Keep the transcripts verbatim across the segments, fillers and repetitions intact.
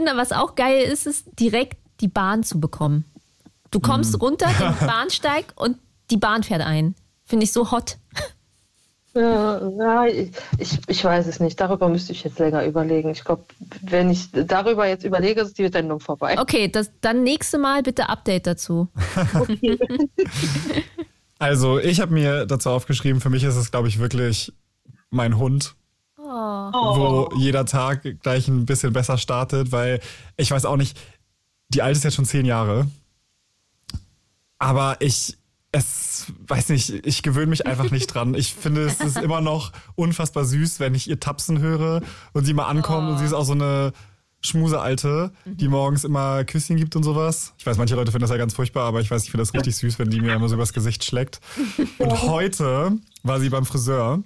was auch geil ist, ist direkt die Bahn zu bekommen. Du kommst mm. runter, den Bahnsteig und die Bahn fährt ein. Finde ich so hot. Ja, ja ich, ich weiß es nicht. Darüber müsste ich jetzt länger überlegen. Ich glaube, wenn ich darüber jetzt überlege, ist die Sendung vorbei. Okay, das, dann nächste Mal bitte Update dazu. Okay. Also, ich habe mir dazu aufgeschrieben, für mich ist es, glaube ich, wirklich mein Hund. Oh. Wo jeder Tag gleich ein bisschen besser startet, weil ich weiß auch nicht, die Alte ist jetzt schon zehn Jahre. Aber ich... Es, weiß nicht, ich gewöhne mich einfach nicht dran. Ich finde, es ist immer noch unfassbar süß, wenn ich ihr tapsen höre und sie mal ankommt. Oh. Und sie ist auch so eine Schmusealte, mhm. die morgens immer Küsschen gibt und sowas. Ich weiß, manche Leute finden das ja ganz furchtbar, aber ich weiß, ich finde das richtig süß, wenn die mir immer so übers Gesicht schlägt. Und heute war sie beim Friseur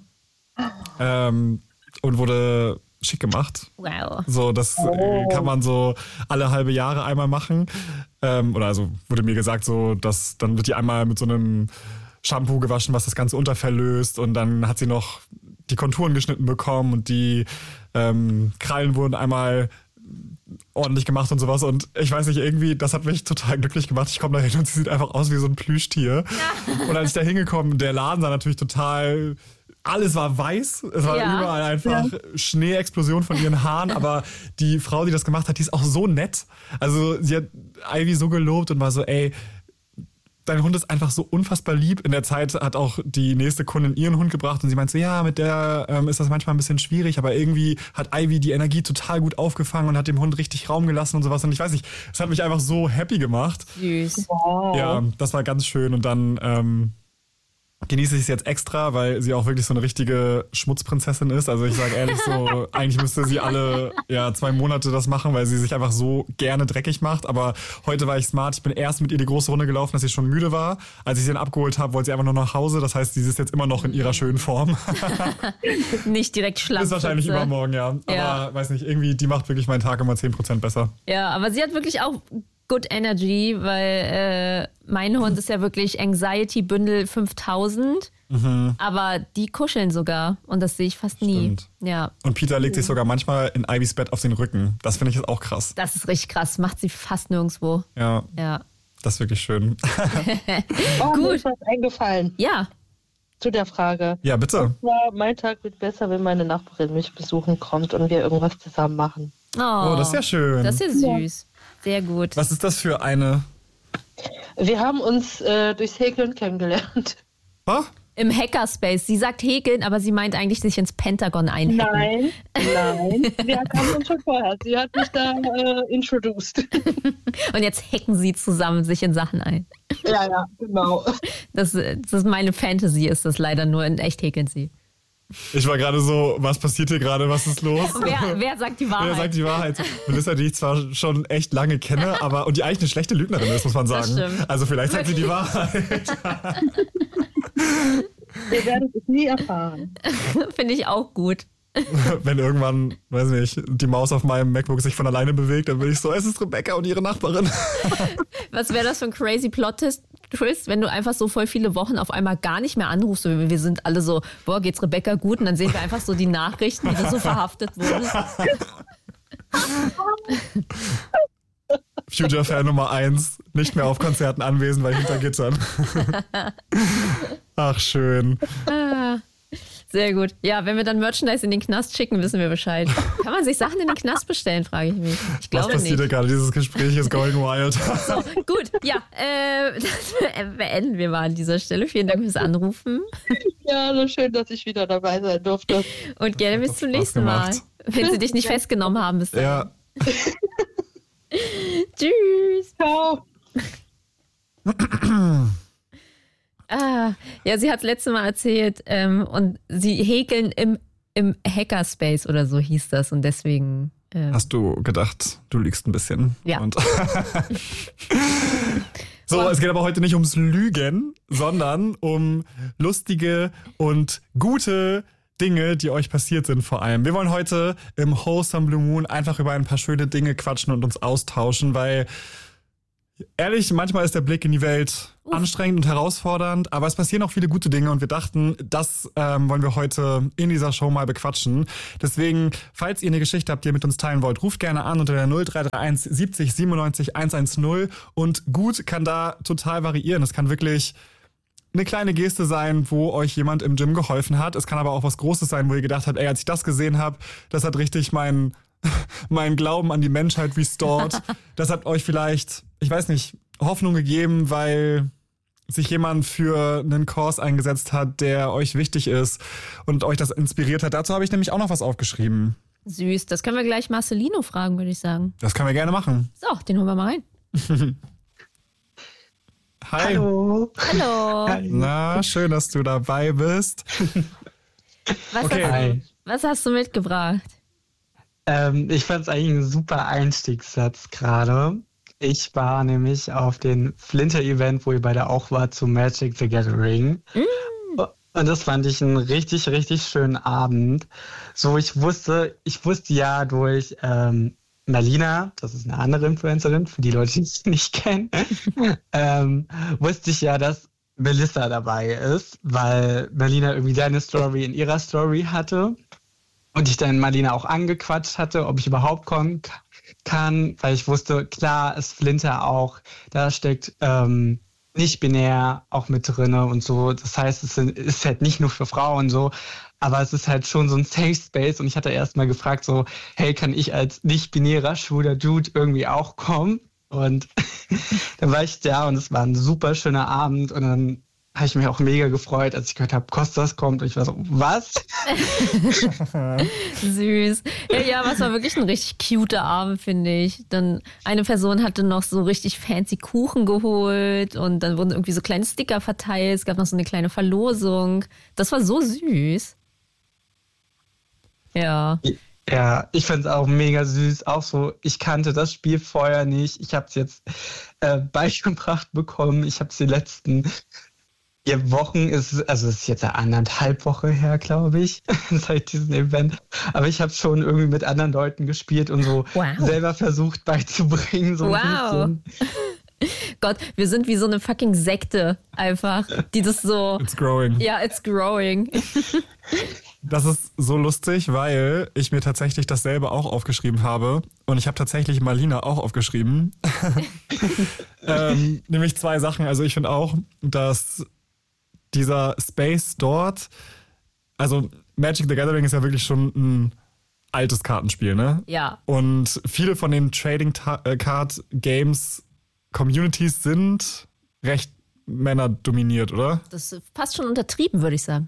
ähm, und wurde schick gemacht. Wow. So, das oh. kann man so alle halbe Jahre einmal machen. Ähm, oder also wurde mir gesagt, so, dass dann wird die einmal mit so einem Shampoo gewaschen, was das ganze Unterfell löst. Und dann hat sie noch die Konturen geschnitten bekommen und die ähm, Krallen wurden einmal ordentlich gemacht und sowas. Und ich weiß nicht, irgendwie, das hat mich total glücklich gemacht. Ich komme da hin und sie sieht einfach aus wie so ein Plüschtier. Ja. Und als ich da hingekommen, der Laden sah natürlich total... Alles war weiß, es war ja. überall einfach ja. Schneeexplosion von ihren Haaren, aber die Frau, die das gemacht hat, die ist auch so nett. Also sie hat Ivy so gelobt und war so, ey, dein Hund ist einfach so unfassbar lieb. In der Zeit hat auch die nächste Kundin ihren Hund gebracht und sie meinte so, ja, mit der ähm, ist das manchmal ein bisschen schwierig, aber irgendwie hat Ivy die Energie total gut aufgefangen und hat dem Hund richtig Raum gelassen und sowas. Und ich weiß nicht, es hat mich einfach so happy gemacht. Süß. Wow. Ja, das war ganz schön und dann... Ähm, genieße ich es jetzt extra, weil sie auch wirklich so eine richtige Schmutzprinzessin ist. Also ich sage ehrlich so, eigentlich müsste sie alle ja, zwei Monate das machen, weil sie sich einfach so gerne dreckig macht. Aber heute war ich smart. Ich bin erst mit ihr die große Runde gelaufen, dass sie schon müde war. Als ich sie dann abgeholt habe, wollte sie einfach nur nach Hause. Das heißt, sie ist jetzt immer noch in ihrer schönen Form. Nicht direkt schlapp. Ist wahrscheinlich übermorgen, ja. Aber ja. weiß nicht, irgendwie, die macht wirklich meinen Tag immer zehn Prozent besser. Ja, aber sie hat wirklich auch... Good Energy, weil äh, mein Hund ist ja wirklich Anxiety-Bündel fünftausend, mhm. aber die kuscheln sogar und das sehe ich fast nie. Stimmt. Ja. Und Peter legt sich sogar manchmal in Ivys Bett auf den Rücken. Das finde ich jetzt auch krass. Das ist richtig krass, macht sie fast nirgendwo. Ja, ja. Das ist wirklich schön. Oh, mir ist was eingefallen. Ja. Zu der Frage. Ja, bitte. Ja, mein Tag wird besser, wenn meine Nachbarin mich besuchen kommt und wir irgendwas zusammen machen. Oh, oh das ist ja schön. Das ist ja süß. Sehr gut. Was ist das für eine? Wir haben uns äh, durchs Häkeln kennengelernt. Was? Im Hackerspace. Sie sagt häkeln, aber sie meint eigentlich sich ins Pentagon einhacken. Nein, nein. Wir kamen uns schon vorher. Sie hat mich da äh, introduced. Und jetzt hacken sie zusammen sich in Sachen ein. Ja, ja, genau. Das, das ist meine Fantasy, ist das leider nur. In echt häkeln sie. Ich war gerade so, was passiert hier gerade, was ist los? Wer, wer sagt die Wahrheit? Wer sagt die Wahrheit? Melissa, die ich zwar schon echt lange kenne, aber und die eigentlich eine schlechte Lügnerin ist, muss man sagen. Das stimmt. Also vielleicht sagt sie die Wahrheit. Wir werden es nie erfahren. Finde ich auch gut. Wenn irgendwann, weiß nicht, die Maus auf meinem MacBook sich von alleine bewegt, dann bin ich so, es ist Rebecca und ihre Nachbarin. Was wäre das für ein crazy Plot-Twist, wenn du einfach so voll viele Wochen auf einmal gar nicht mehr anrufst? Wir sind alle so, boah, geht's Rebecca gut? Und dann sehen wir einfach so die Nachrichten, wie du so verhaftet wurdest. Future-Fan Nummer eins, nicht mehr auf Konzerten anwesend, weil hinter Gittern. Ach, schön. Ah. Sehr gut. Ja, wenn wir dann Merchandise in den Knast schicken, wissen wir Bescheid. Kann man sich Sachen in den Knast bestellen, frage ich mich. Ich glaube Was passiert nicht. gerade? Dieses Gespräch ist going wild. So, gut. Ja, äh, das beenden wir mal an dieser Stelle. Vielen Dank fürs Anrufen. Ja, so schön, dass ich wieder dabei sein durfte. Und gerne bis zum nächsten Mal. Wenn sie dich nicht festgenommen haben bis dann. Ja. Tschüss. Ciao. Ah, ja, sie hat das letzte Mal erzählt ähm, und sie häkeln im, im Hackerspace oder so hieß das und deswegen... Ähm, Hast du gedacht, du lügst ein bisschen? Ja. Und so, es geht aber heute nicht ums Lügen, sondern um lustige und gute Dinge, die euch passiert sind vor allem. Wir wollen heute im Wholesome Blue Moon einfach über ein paar schöne Dinge quatschen und uns austauschen, weil ehrlich, manchmal ist der Blick in die Welt Uff. anstrengend und herausfordernd, aber es passieren auch viele gute Dinge und wir dachten, das ähm, wollen wir heute in dieser Show mal bequatschen. Deswegen, falls ihr eine Geschichte habt, die ihr mit uns teilen wollt, ruft gerne an unter der null drei drei eins siebzig siebenundneunzig hundertzehn und gut kann da total variieren. Es kann wirklich eine kleine Geste sein, wo euch jemand im Gym geholfen hat. Es kann aber auch was Großes sein, wo ihr gedacht habt, ey, als ich das gesehen habe, das hat richtig meinen mein Glauben an die Menschheit restored. Das hat euch vielleicht, ich weiß nicht, Hoffnung gegeben, weil sich jemand für einen Kurs eingesetzt hat, der euch wichtig ist und euch das inspiriert hat. Dazu habe ich nämlich auch noch was aufgeschrieben. Süß, das können wir gleich Marcelino fragen, würde ich sagen. Das können wir gerne machen. So, den holen wir mal rein. Hi. Hallo. Hallo. Hi. Na, schön, dass du dabei bist. Was, okay. hast, du, was hast du mitgebracht? Ähm, ich fand es eigentlich ein super Einstiegssatz gerade. Ich war nämlich auf dem Flinter-Event, wo ihr beide auch wart, zu Magic the Gathering. Mm. Und das fand ich einen richtig, richtig schönen Abend. So, ich wusste, ich wusste ja durch ähm, Melina, das ist eine andere Influencerin, für die Leute, die es nicht kennen, ähm, wusste ich ja, dass Melissa dabei ist, weil Melina irgendwie deine Story in ihrer Story hatte und ich dann Melina auch angequatscht hatte, ob ich überhaupt kommen kann, weil ich wusste, klar ist Flinter auch, da steckt ähm, nicht binär auch mit drinne und so. Das heißt, es ist halt nicht nur für Frauen so, aber es ist halt schon so ein Safe Space und ich hatte erst mal gefragt so, hey, kann ich als nicht-binärer schwuler Dude irgendwie auch kommen? Und dann war ich da und es war ein super schöner Abend und dann habe ich mich auch mega gefreut, als ich gehört habe, Kostas kommt und ich war so, was? Süß. Ja, ja, aber es war wirklich ein richtig cuter Abend, finde ich. Dann eine Person hatte noch so richtig fancy Kuchen geholt und dann wurden irgendwie so kleine Sticker verteilt. Es gab noch so eine kleine Verlosung. Das war so süß. Ja. Ja, ich fand es auch mega süß. Auch so, ich kannte das Spiel vorher nicht. Ich habe es jetzt äh, beigebracht bekommen. Ich habe es die letzten vier Wochen, ist, also es ist jetzt eine anderthalb Woche her, glaube ich, seit diesem Event. Aber ich habe schon irgendwie mit anderen Leuten gespielt und so wow. selber versucht beizubringen. So wow. ein bisschen. Gott, wir sind wie so eine fucking Sekte einfach, die das so... It's growing. Ja, it's growing. Das ist so lustig, weil ich mir tatsächlich dasselbe auch aufgeschrieben habe. Und ich habe tatsächlich Marlina auch aufgeschrieben. ähm, nämlich zwei Sachen. Also ich finde auch, dass dieser Space dort, also Magic the Gathering ist ja wirklich schon ein altes Kartenspiel, ne? Ja. Und viele von den Trading Card Games Communities sind recht männerdominiert, oder? Das ist fast schon untertrieben, würde ich sagen.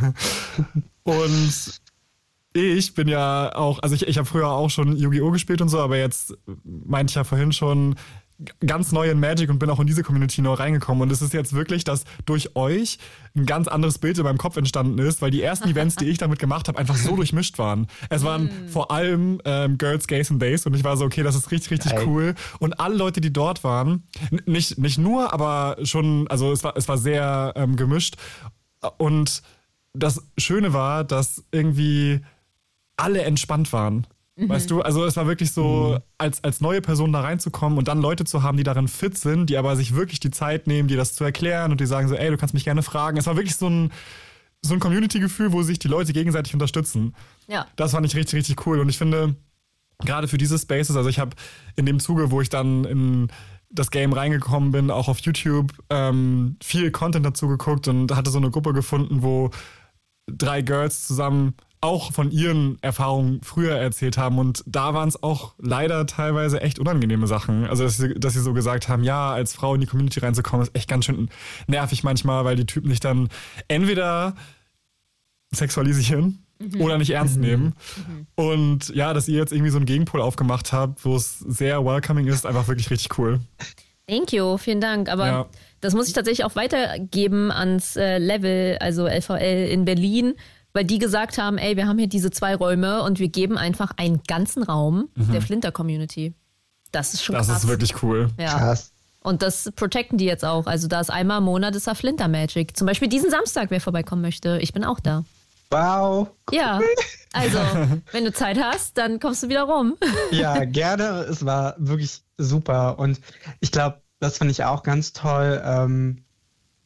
Und ich bin ja auch, also ich, ich habe früher auch schon Yu-Gi-Oh! Gespielt und so, aber jetzt meinte ich ja vorhin schon ganz neu in Magic und bin auch in diese Community neu reingekommen. Und es ist jetzt wirklich, dass durch euch ein ganz anderes Bild in meinem Kopf entstanden ist, weil die ersten Events, die ich damit gemacht habe, einfach so durchmischt waren. Es waren mm. vor allem ähm, Girls, Gays und Days und ich war so, okay, das ist richtig, richtig Geil. cool. Und alle Leute, die dort waren, n- nicht, nicht nur, aber schon, also es war, es war sehr ähm, gemischt. Und das Schöne war, dass irgendwie alle entspannt waren. Mhm. Weißt du, also es war wirklich so, mhm. als, als neue Person da reinzukommen und dann Leute zu haben, die darin fit sind, die aber sich wirklich die Zeit nehmen, dir das zu erklären und die sagen so, ey, du kannst mich gerne fragen. Es war wirklich so ein, so ein Community-Gefühl, wo sich die Leute gegenseitig unterstützen. Ja. Das fand ich richtig, richtig cool. Und ich finde, gerade für diese Spaces, also ich habe in dem Zuge, wo ich dann in das Game reingekommen bin, auch auf YouTube, ähm, viel Content dazu geguckt und hatte so eine Gruppe gefunden, wo drei Girls zusammen auch von ihren Erfahrungen früher erzählt haben und da waren es auch leider teilweise echt unangenehme Sachen. Also dass sie, dass sie so gesagt haben, ja, als Frau in die Community reinzukommen, ist echt ganz schön nervig manchmal, weil die Typen dich dann entweder sexualisieren mhm. oder nicht ernst mhm. nehmen. Mhm. Und ja, dass ihr jetzt irgendwie so einen Gegenpol aufgemacht habt, wo es sehr welcoming ist, einfach wirklich richtig cool. Thank you, vielen Dank. Aber ja. das muss ich tatsächlich auch weitergeben ans äh, Level, also L V L in Berlin, weil die gesagt haben, ey, wir haben hier diese zwei Räume und wir geben einfach einen ganzen Raum mhm. der Flinter-Community. Das ist schon das krass. Das ist wirklich cool. Ja. Krass. Und das protecten die jetzt auch. Also da ist einmal im Monat ist da Flinter Magic. Zum Beispiel diesen Samstag, wer vorbeikommen möchte. Ich bin auch da. Wow. Ja, also wenn du Zeit hast, dann kommst du wieder rum. Ja, gerne. Es war wirklich super. Und ich glaube, das fand ich auch ganz toll. Ähm,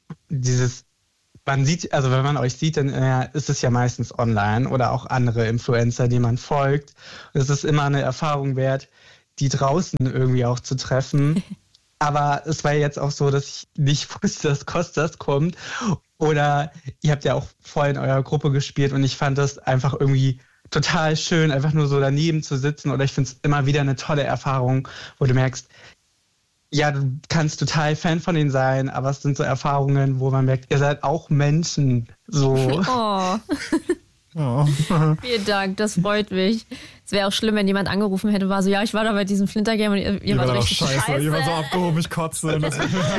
dieses, man sieht, also wenn man euch sieht, dann äh, ist es ja meistens online oder auch andere Influencer, die man folgt. Und es ist immer eine Erfahrung wert, die draußen irgendwie auch zu treffen. Aber es war jetzt auch so, dass ich nicht wusste, dass Kostas kommt. Oder ihr habt ja auch voll in eurer Gruppe gespielt und ich fand das einfach irgendwie total schön, einfach nur so daneben zu sitzen. Oder ich finde es immer wieder eine tolle Erfahrung, wo du merkst, ja, du kannst total Fan von ihnen sein, aber es sind so Erfahrungen, wo man merkt, ihr seid auch Menschen. So. Oh. Oh. Vielen Dank, das freut mich. Es wäre auch schlimm, wenn jemand angerufen hätte, war so, ja, ich war da bei diesem Flinter-Game und ihr, ihr war wart doch richtig scheiße. scheiße. Ihr war so abgehoben, ich kotze. Und das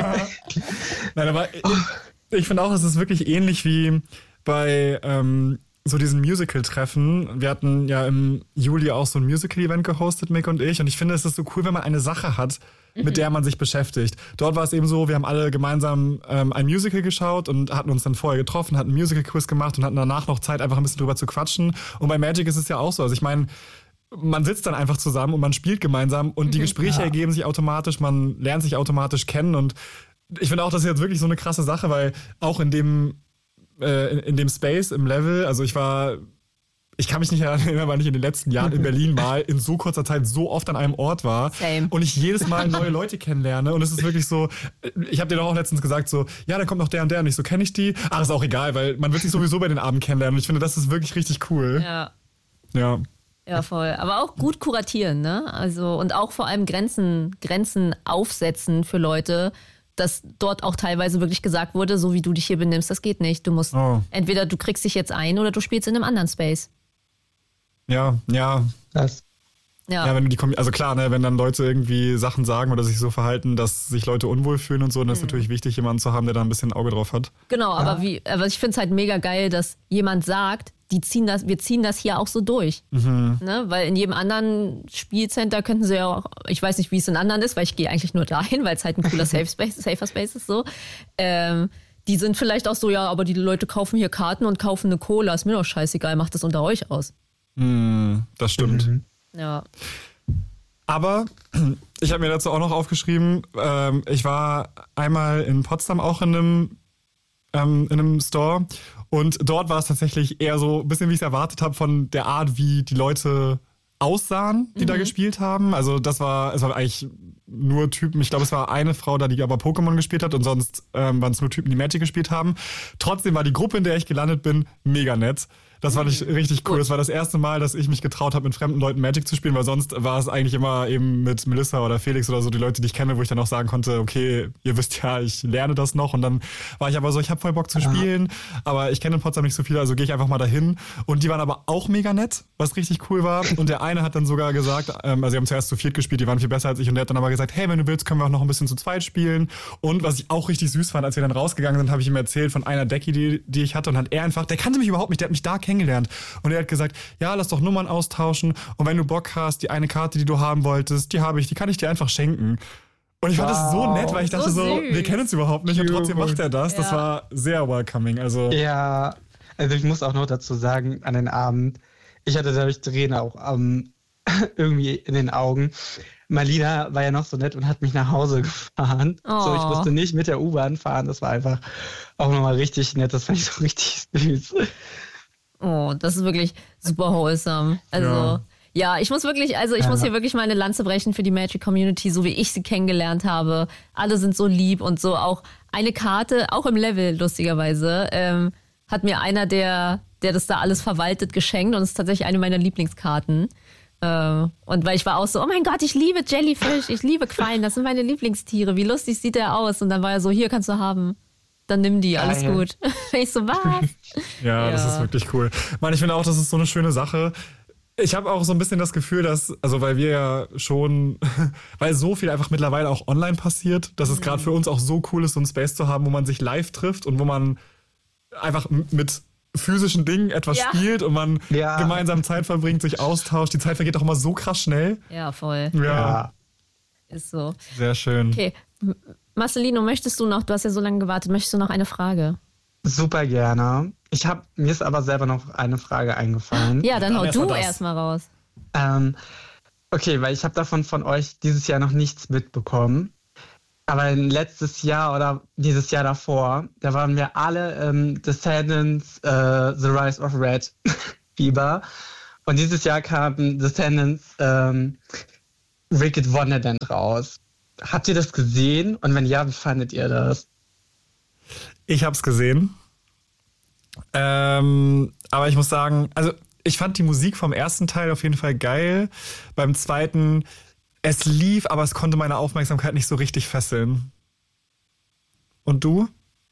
Nein, aber ich, ich finde auch, es ist wirklich ähnlich wie bei ähm, so diesen Musical-Treffen. Wir hatten ja im Juli auch so ein Musical-Event gehostet, Mick und ich. Und ich finde, es ist so cool, wenn man eine Sache hat, mit mhm. der man sich beschäftigt. Dort war es eben so, wir haben alle gemeinsam ähm, ein Musical geschaut und hatten uns dann vorher getroffen, hatten einen Musical-Quiz gemacht und hatten danach noch Zeit, einfach ein bisschen drüber zu quatschen. Und bei Magic ist es ja auch so. Also ich meine, man sitzt dann einfach zusammen und man spielt gemeinsam und die Gespräche ja. ergeben sich automatisch, man lernt sich automatisch kennen. Und ich finde auch, das ist jetzt wirklich so eine krasse Sache, weil auch in dem, äh, in, in dem Space, im Level, also ich war... Ich kann mich nicht erinnern, weil ich in den letzten Jahren in Berlin mal in so kurzer Zeit so oft an einem Ort war. Same. Und ich jedes Mal neue Leute kennenlerne. Und es ist wirklich so, ich habe dir doch auch letztens gesagt, so, ja, da kommt noch der und der und ich so, kenne ich die? Ach, ist auch egal, weil man wird sich sowieso bei den Abenden kennenlernen. Und ich finde, das ist wirklich richtig cool. Ja. Ja. Ja, voll. Aber auch gut kuratieren, ne? Also, und auch vor allem Grenzen, Grenzen aufsetzen für Leute, dass dort auch teilweise wirklich gesagt wurde, so wie du dich hier benimmst, das geht nicht. Du musst, oh. entweder du kriegst dich jetzt ein oder du spielst in einem anderen Space. Ja, ja. Das. Ja. Ja, wenn du die Kombi- also klar, ne, wenn dann Leute irgendwie Sachen sagen oder sich so verhalten, dass sich Leute unwohl fühlen und so, dann ist mhm. natürlich wichtig, jemanden zu haben, der da ein bisschen ein Auge drauf hat. Genau, ja. aber wie, aber ich finde es halt mega geil, dass jemand sagt, die ziehen das, wir ziehen das hier auch so durch. Mhm. Ne? Weil in jedem anderen Spielcenter könnten sie ja auch, ich weiß nicht, wie es in anderen ist, weil ich gehe eigentlich nur dahin, weil es halt ein cooler Safe Space, Safer Space ist so. Ähm, die sind vielleicht auch so, ja, aber die Leute kaufen hier Karten und kaufen eine Cola, ist mir doch scheißegal, macht das unter euch aus. Mhm, das stimmt. Mhm. Ja. Aber ich habe mir dazu auch noch aufgeschrieben, ähm, ich war einmal in Potsdam auch in einem, ähm, in einem Store und dort war es tatsächlich eher so ein bisschen, wie ich es erwartet habe, von der Art, wie die Leute aussahen, die mhm. da gespielt haben. Also das war, es war eigentlich nur Typen, ich glaube, es war eine Frau da, die aber Pokémon gespielt hat und sonst ähm, waren es nur Typen, die Magic gespielt haben. Trotzdem war die Gruppe, in der ich gelandet bin, mega nett. Das fand ich richtig cool. Das war das erste Mal, dass ich mich getraut habe, mit fremden Leuten Magic zu spielen, weil sonst war es eigentlich immer eben mit Melissa oder Felix oder so die Leute, die ich kenne, wo ich dann auch sagen konnte, okay, ihr wisst ja, ich lerne das noch. Und dann war ich aber so, ich habe voll Bock zu spielen, aber ich kenne in Potsdam nicht so viele, also gehe ich einfach mal dahin. Und die waren aber auch mega nett, was richtig cool war. Und der eine hat dann sogar gesagt, ähm, also sie haben zuerst zu viert gespielt, die waren viel besser als ich. Und der hat dann aber gesagt, hey, wenn du willst, können wir auch noch ein bisschen zu zweit spielen. Und was ich auch richtig süß fand, als wir dann rausgegangen sind, habe ich ihm erzählt von einer Decky, die, die ich hatte. Und hat er einfach, der kannte mich überhaupt nicht, der hat mich da kennengelernt. Und er hat gesagt, ja, lass doch Nummern austauschen und wenn du Bock hast, die eine Karte, die du haben wolltest, die habe ich, die kann ich dir einfach schenken. Und ich fand wow. das so nett, weil ich dachte so, so wir kennen uns überhaupt nicht und trotzdem macht er das. Ja. Das war sehr welcoming. Also ja, also ich muss auch noch dazu sagen, an den Abend, ich hatte dadurch Tränen auch ähm, irgendwie in den Augen. Marlina war ja noch so nett und hat mich nach Hause gefahren. Oh. So, ich musste nicht mit der U-Bahn fahren. Das war einfach auch nochmal richtig nett. Das fand ich so richtig süß. Oh, das ist wirklich super wholesome. Also, ja, ja ich muss wirklich, also ich ja. muss hier wirklich mal eine Lanze brechen für die Magic-Community, so wie ich sie kennengelernt habe. Alle sind so lieb und so. Auch eine Karte, auch im Level, lustigerweise, ähm, hat mir einer, der, der das da alles verwaltet, geschenkt und es ist tatsächlich eine meiner Lieblingskarten. Äh, und weil ich war auch so, oh mein Gott, ich liebe Jellyfish, ich liebe Quallen, das sind meine Lieblingstiere. Wie lustig sieht der aus? Und dann war er so, hier kannst du haben. Dann nimm die, alles Geil. Gut. Ich so, was? ja, ja, das ist wirklich cool. Mann, ich finde auch, das ist so eine schöne Sache. Ich habe auch so ein bisschen das Gefühl, dass, also weil wir ja schon, weil so viel einfach mittlerweile auch online passiert, dass es mhm. gerade für uns auch so cool ist, so einen Space zu haben, wo man sich live trifft und wo man einfach mit physischen Dingen etwas ja. spielt und man ja. gemeinsam Zeit verbringt, sich austauscht. Die Zeit vergeht auch immer so krass schnell. Ja, voll. Ja. ja. Ist so. Sehr schön. Okay. Marcelino, möchtest du noch, du hast ja so lange gewartet, möchtest du noch eine Frage? Super gerne. Ich habe mir ist aber selber noch eine Frage eingefallen. Ja, dann hau du erstmal raus. Ähm, okay, weil ich habe davon von euch dieses Jahr noch nichts mitbekommen. Aber letztes Jahr oder dieses Jahr davor, da waren wir alle im Descendants uh, The Rise of Red Fieber. Und dieses Jahr kam Descendants um, Wicked Wonderland raus. Habt ihr das gesehen? Und wenn ja, wie fandet ihr das? Ich hab's gesehen. Ähm, aber ich muss sagen, also ich fand die Musik vom ersten Teil auf jeden Fall geil. Beim zweiten, es lief, aber es konnte meine Aufmerksamkeit nicht so richtig fesseln. Und du?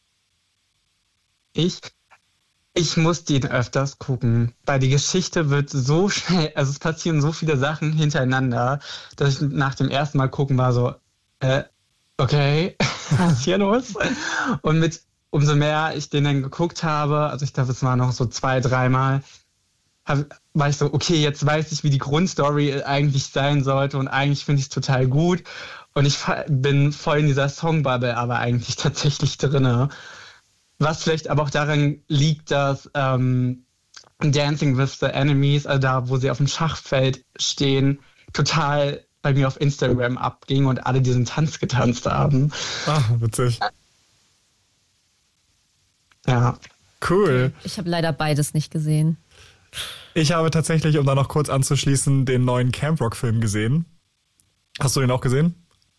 Ich? Ich musste ihn öfters gucken, weil die Geschichte wird so schnell, also es passieren so viele Sachen hintereinander, dass ich nach dem ersten Mal gucken war so, äh, okay, was ist hier los? Und mit umso mehr ich den dann geguckt habe, also ich glaube, es war noch so zwei, dreimal, war ich so, okay, jetzt weiß ich, wie die Grundstory eigentlich sein sollte und eigentlich finde ich es total gut und ich bin voll in dieser Songbubble aber eigentlich tatsächlich drin. Was vielleicht aber auch daran liegt, dass ähm, Dancing with the Enemies, also da, wo sie auf dem Schachfeld stehen, total bei mir auf Instagram abging und alle diesen Tanz getanzt haben. Ach, witzig. Ja. Cool. Ich habe leider beides nicht gesehen. Ich habe tatsächlich, um da noch kurz anzuschließen, den neuen Camp Rock-Film gesehen. Hast du den auch gesehen?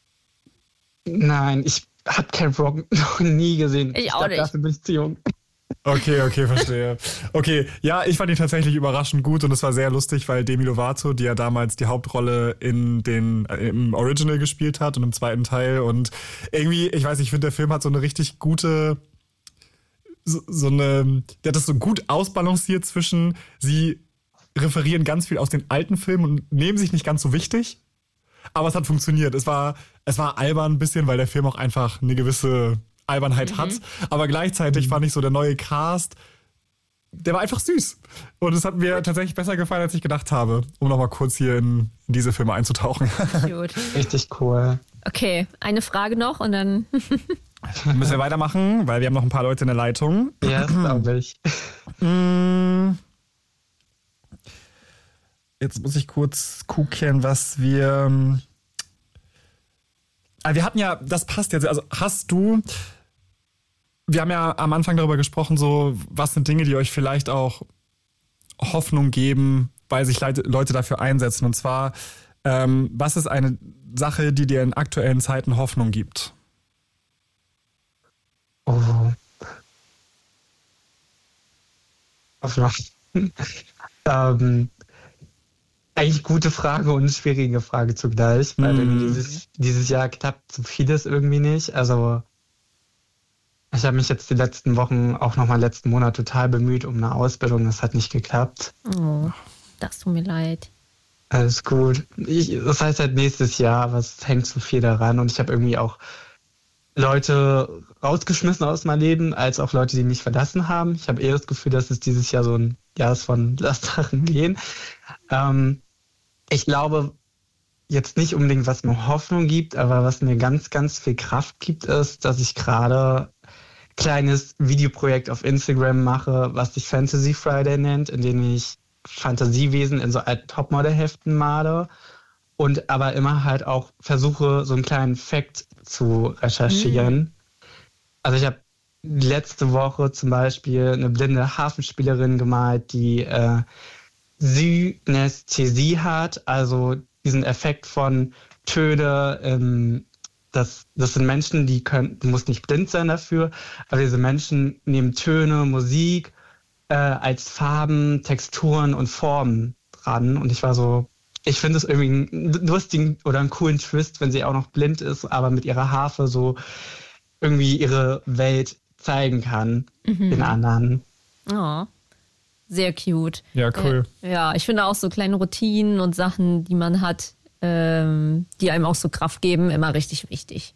Nein, ich habe Camp Rock noch nie gesehen. Ich, ich auch glaub, nicht. Dafür bin ich zu jung. Okay, okay, verstehe. Okay, ja, ich fand ihn tatsächlich überraschend gut und es war sehr lustig, weil Demi Lovato, die ja damals die Hauptrolle in den äh, im Original gespielt hat und im zweiten Teil und irgendwie, ich weiß nicht, ich finde, der Film hat so eine richtig gute So, so eine, der hat das so gut ausbalanciert zwischen, sie referieren ganz viel aus den alten Filmen und nehmen sich nicht ganz so wichtig, aber es hat funktioniert. Es war, es war albern ein bisschen, weil der Film auch einfach eine gewisse Albernheit mhm. hat, aber gleichzeitig fand ich so der neue Cast, der war einfach süß und es hat mir tatsächlich besser gefallen, als ich gedacht habe, um nochmal kurz hier in, in diese Filme einzutauchen. Cute. Richtig cool. Okay, eine Frage noch und dann... Müssen wir weitermachen, weil wir haben noch ein paar Leute in der Leitung. Ja, das glaube ich. Jetzt muss ich kurz gucken, was wir... Ah, wir hatten ja, das passt jetzt, also hast du... Wir haben ja am Anfang darüber gesprochen, so was sind Dinge, die euch vielleicht auch Hoffnung geben, weil sich Leute dafür einsetzen. Und zwar, ähm, was ist eine Sache, die dir in aktuellen Zeiten Hoffnung gibt? Oh. ähm, eigentlich gute Frage und schwierige Frage zugleich, weil mm. dieses, dieses Jahr klappt so vieles irgendwie nicht. Also ich habe mich jetzt die letzten Wochen, auch nochmal letzten Monat total bemüht um eine Ausbildung. Das hat nicht geklappt. Oh, das tut mir leid. Alles gut. Ich, das heißt halt nächstes Jahr, aber es hängt so viel daran und ich habe irgendwie auch Leute rausgeschmissen aus meinem Leben, als auch Leute, die mich verlassen haben. Ich habe eher das Gefühl, dass es dieses Jahr so ein Jahr ist von Lass Sachen gehen. Ähm, ich glaube jetzt nicht unbedingt, was mir Hoffnung gibt, aber was mir ganz, ganz viel Kraft gibt, ist, dass ich gerade ein kleines Videoprojekt auf Instagram mache, was sich Fantasy Friday nennt, in dem ich Fantasiewesen in so alten Topmodel-Heften male und aber immer halt auch versuche, so einen kleinen Fact zu recherchieren. Mhm. Also ich habe letzte Woche zum Beispiel eine blinde Harfenspielerin gemalt, die äh, Synästhesie hat, also diesen Effekt von Töne. Ähm, das, das sind Menschen, die können, du musst nicht blind sein dafür, aber diese Menschen nehmen Töne, Musik äh, als Farben, Texturen und Formen dran. Und ich war so, ich finde es irgendwie einen lustigen oder einen coolen Twist, wenn sie auch noch blind ist, aber mit ihrer Harfe so irgendwie ihre Welt zeigen kann mhm. den anderen. Oh, sehr cute. Ja, cool. Äh, ja, ich finde auch so kleine Routinen und Sachen, die man hat, ähm, die einem auch so Kraft geben, immer richtig wichtig.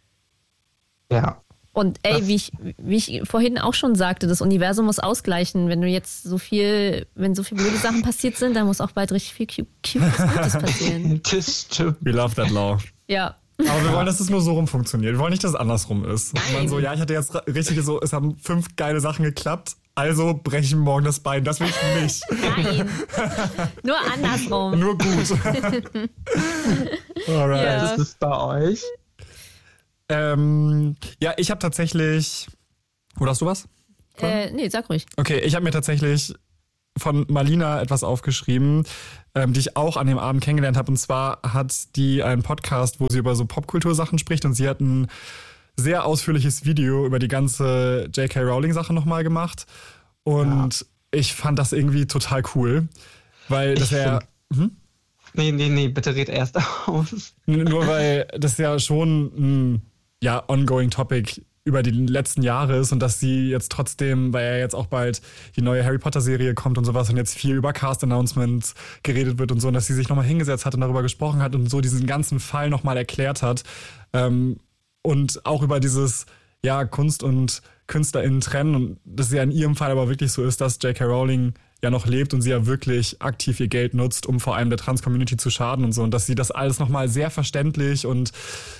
Ja. Und ey, wie ich, wie ich vorhin auch schon sagte, das Universum muss ausgleichen. Wenn du jetzt so viel, wenn so viele blöde Sachen passiert sind, dann muss auch bald richtig viel cute, cute Gutes passieren. Das stimmt. We love that law. Ja. Aber wir wollen, dass es nur so rum funktioniert. Wir wollen nicht, dass es andersrum ist. Und man so, ja, ich hatte jetzt richtig so, es haben fünf geile Sachen geklappt, also breche ich mir morgen das Bein. Das will ich nicht. Nein. Nur andersrum. Nur gut. Alright. Ja. Was ist es bei euch? Ähm, ja, ich habe tatsächlich... Oder hast du was? Äh, nee, sag ruhig. Okay, ich habe mir tatsächlich von Malina etwas aufgeschrieben, ähm, die ich auch an dem Abend kennengelernt habe. Und zwar hat die einen Podcast, wo sie über so Popkultursachen spricht. Und sie hat ein sehr ausführliches Video über die ganze J K Rowling-Sache nochmal gemacht. Und ja. ich fand das irgendwie total cool, weil das ja... Hm? Nee, nee, nee, bitte red erst aus. Nur weil das ja schon ein ja, ongoing Topic über die letzten Jahre ist und dass sie jetzt trotzdem, weil ja jetzt auch bald die neue Harry Potter Serie kommt und sowas und jetzt viel über Cast-Announcements geredet wird und so, und dass sie sich nochmal hingesetzt hat und darüber gesprochen hat und so diesen ganzen Fall nochmal erklärt hat. Ähm, und auch über dieses, ja, Kunst- und KünstlerInnen trennen, und das ja in ihrem Fall aber wirklich so ist, dass J K Rowling ja noch lebt und sie ja wirklich aktiv ihr Geld nutzt, um vor allem der Trans-Community zu schaden und so, und dass sie das alles nochmal sehr verständlich und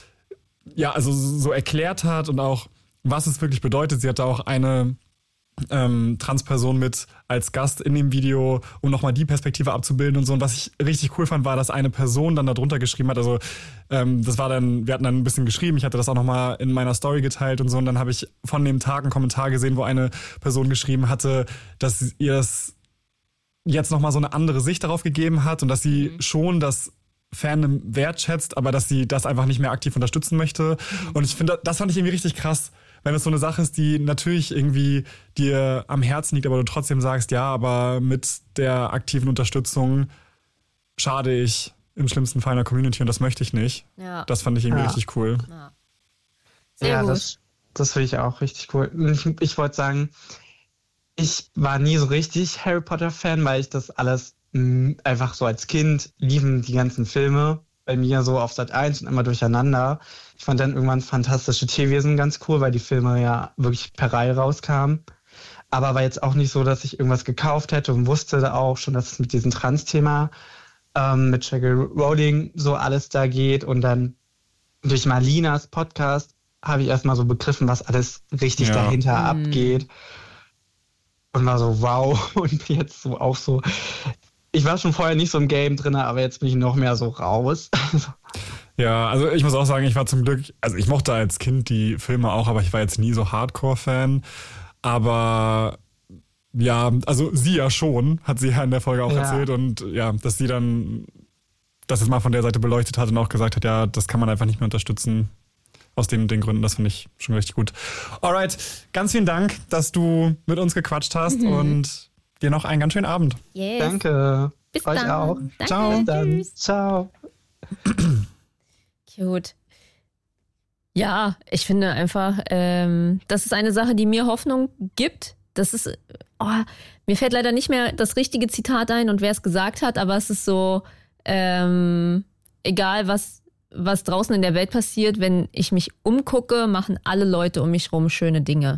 ja, also so erklärt hat und auch, was es wirklich bedeutet. Sie hatte auch eine ähm, Transperson mit als Gast in dem Video, um nochmal die Perspektive abzubilden und so. Und was ich richtig cool fand, war, dass eine Person dann da drunter geschrieben hat, also ähm, das war dann, wir hatten dann ein bisschen geschrieben, ich hatte das auch nochmal in meiner Story geteilt und so, und dann habe ich von dem Tag einen Kommentar gesehen, wo eine Person geschrieben hatte, dass ihr das jetzt nochmal so eine andere Sicht darauf gegeben hat und dass sie mhm. schon das Fandom wertschätzt, aber dass sie das einfach nicht mehr aktiv unterstützen möchte. Mhm. Und ich finde, das fand ich irgendwie richtig krass, wenn es so eine Sache ist, die natürlich irgendwie dir am Herzen liegt, aber du trotzdem sagst, ja, aber mit der aktiven Unterstützung schade ich im schlimmsten Fall einer Community und das möchte ich nicht. Ja. Das fand ich irgendwie ja. richtig cool. Ja, Sehr ja gut. das, das finde ich auch richtig cool. Ich, ich wollte sagen, ich war nie so richtig Harry Potter-Fan, weil ich das alles mh, einfach so als Kind liefen die ganzen Filme bei mir so auf Sat eins und immer durcheinander. Ich fand dann irgendwann Fantastische Tierwesen ganz cool, weil die Filme ja wirklich per Reihe rauskamen. Aber war jetzt auch nicht so, dass ich irgendwas gekauft hätte und wusste auch schon, dass es mit diesem Trans-Thema ähm, mit J K Rowling so alles da geht. Und dann durch Malinas Podcast habe ich erstmal so begriffen, was alles richtig ja. dahinter mhm. abgeht. Und war so, wow. Und jetzt so auch so... Ich war schon vorher nicht so im Game drin, aber jetzt bin ich noch mehr so raus. Ja, also ich muss auch sagen, ich war zum Glück, also ich mochte als Kind die Filme auch, aber ich war jetzt nie so Hardcore-Fan. Aber ja, also sie ja schon, hat sie ja in der Folge auch ja. erzählt. Und ja, dass sie dann das jetzt mal von der Seite beleuchtet hat und auch gesagt hat, ja, das kann man einfach nicht mehr unterstützen. Aus den, den Gründen, das finde ich schon richtig gut. Alright, ganz vielen Dank, dass du mit uns gequatscht hast mhm. und dir noch einen ganz schönen Abend. Yes. Danke. Bis Euch dann. auch. Danke. Ciao. Bis dann. Tschüss. Ciao. Cute. Ja, ich finde einfach, ähm, das ist eine Sache, die mir Hoffnung gibt. Das ist, oh, mir fällt leider nicht mehr das richtige Zitat ein und wer es gesagt hat, aber es ist so, ähm, egal was, was draußen in der Welt passiert, wenn ich mich umgucke, machen alle Leute um mich rum schöne Dinge.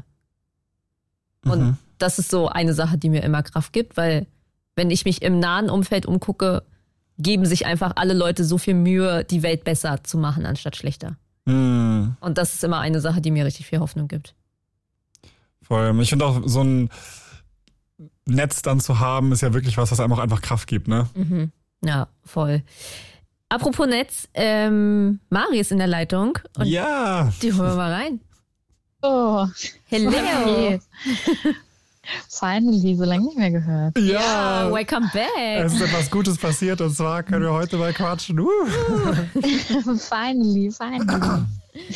Und mhm. das ist so eine Sache, die mir immer Kraft gibt, weil wenn ich mich im nahen Umfeld umgucke, geben sich einfach alle Leute so viel Mühe, die Welt besser zu machen, anstatt schlechter. Mhm. Und das ist immer eine Sache, die mir richtig viel Hoffnung gibt. Voll. Ich finde auch, so ein Netz dann zu haben, ist ja wirklich was, was einem auch einfach Kraft gibt, ne? Mhm. Ja, voll. Apropos Netz, ähm, Mari ist in der Leitung. Und ja. Die holen wir mal rein. Oh. Hello. Finally, so lange nicht mehr gehört. Ja, yeah, welcome back. Es ist etwas Gutes passiert und zwar können wir heute mal quatschen. Uh. finally, finally.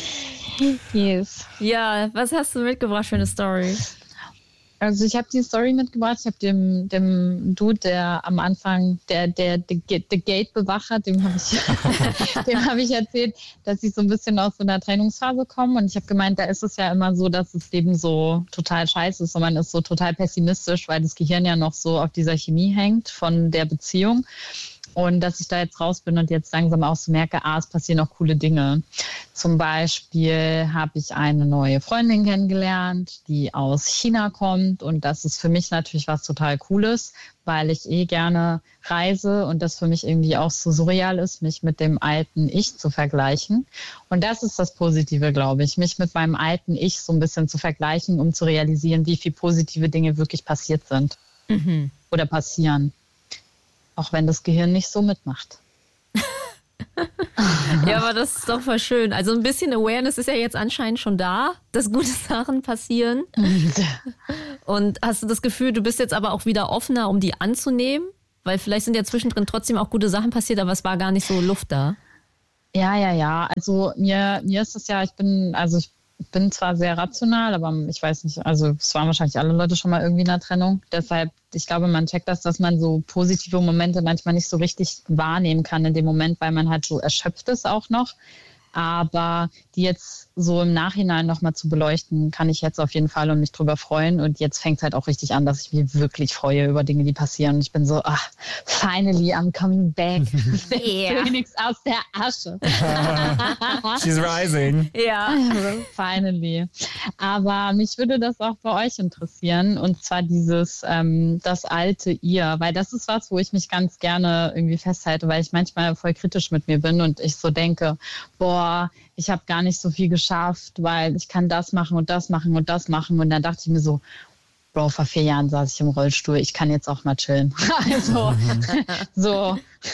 Yes. Ja, was hast du mitgebracht für eine Story? Also ich habe die Story mitgebracht. Ich habe dem, dem Dude, der am Anfang, der der, der, der Gate-Bewacher, dem habe ich, dem hab ich erzählt, dass ich so ein bisschen aus so einer Trennungsphase komme. Und ich habe gemeint, da ist es ja immer so, dass das Leben so total scheiße ist und man ist so total pessimistisch, weil das Gehirn ja noch so auf dieser Chemie hängt von der Beziehung. Und dass ich da jetzt raus bin und jetzt langsam auch so merke, ah, es passieren auch coole Dinge. Zum Beispiel habe ich eine neue Freundin kennengelernt, die aus China kommt. Und das ist für mich natürlich was total Cooles, weil ich eh gerne reise und das für mich irgendwie auch so surreal ist, mich mit dem alten Ich zu vergleichen. Und das ist das Positive, glaube ich, mich mit meinem alten Ich so ein bisschen zu vergleichen, um zu realisieren, wie viele positive Dinge wirklich passiert sind mhm. oder passieren. Auch wenn das Gehirn nicht so mitmacht. Ja, aber das ist doch voll schön. Also ein bisschen Awareness ist ja jetzt anscheinend schon da, dass gute Sachen passieren. Und hast du das Gefühl, du bist jetzt aber auch wieder offener, um die anzunehmen? Weil vielleicht sind ja zwischendrin trotzdem auch gute Sachen passiert, aber es war gar nicht so Luft da. Ja, ja, ja. Also mir, mir ist das ja, ich bin, also ich bin zwar sehr rational, aber ich weiß nicht, also es waren wahrscheinlich alle Leute schon mal irgendwie in einer Trennung. Deshalb, ich glaube, man checkt das, dass man so positive Momente manchmal nicht so richtig wahrnehmen kann in dem Moment, weil man halt so erschöpft ist auch noch. Aber die jetzt so im Nachhinein nochmal zu beleuchten, kann ich jetzt auf jeden Fall und mich drüber freuen. Und jetzt fängt es halt auch richtig an, dass ich mich wirklich freue über Dinge, die passieren. Und ich bin so, ach, finally, I'm coming back. Yeah. Phoenix aus der Asche. She's rising. Ja. Finally. Aber mich würde das auch bei euch interessieren. Und zwar dieses, ähm, das alte Ihr. Weil das ist was, wo ich mich ganz gerne irgendwie festhalte, weil ich manchmal voll kritisch mit mir bin und ich so denke, boah, ich habe gar nicht so viel geschafft, weil ich kann das machen und das machen und das machen. Und dann dachte ich mir so, Bro, vor vier Jahren saß ich im Rollstuhl, ich kann jetzt auch mal chillen. Also, so,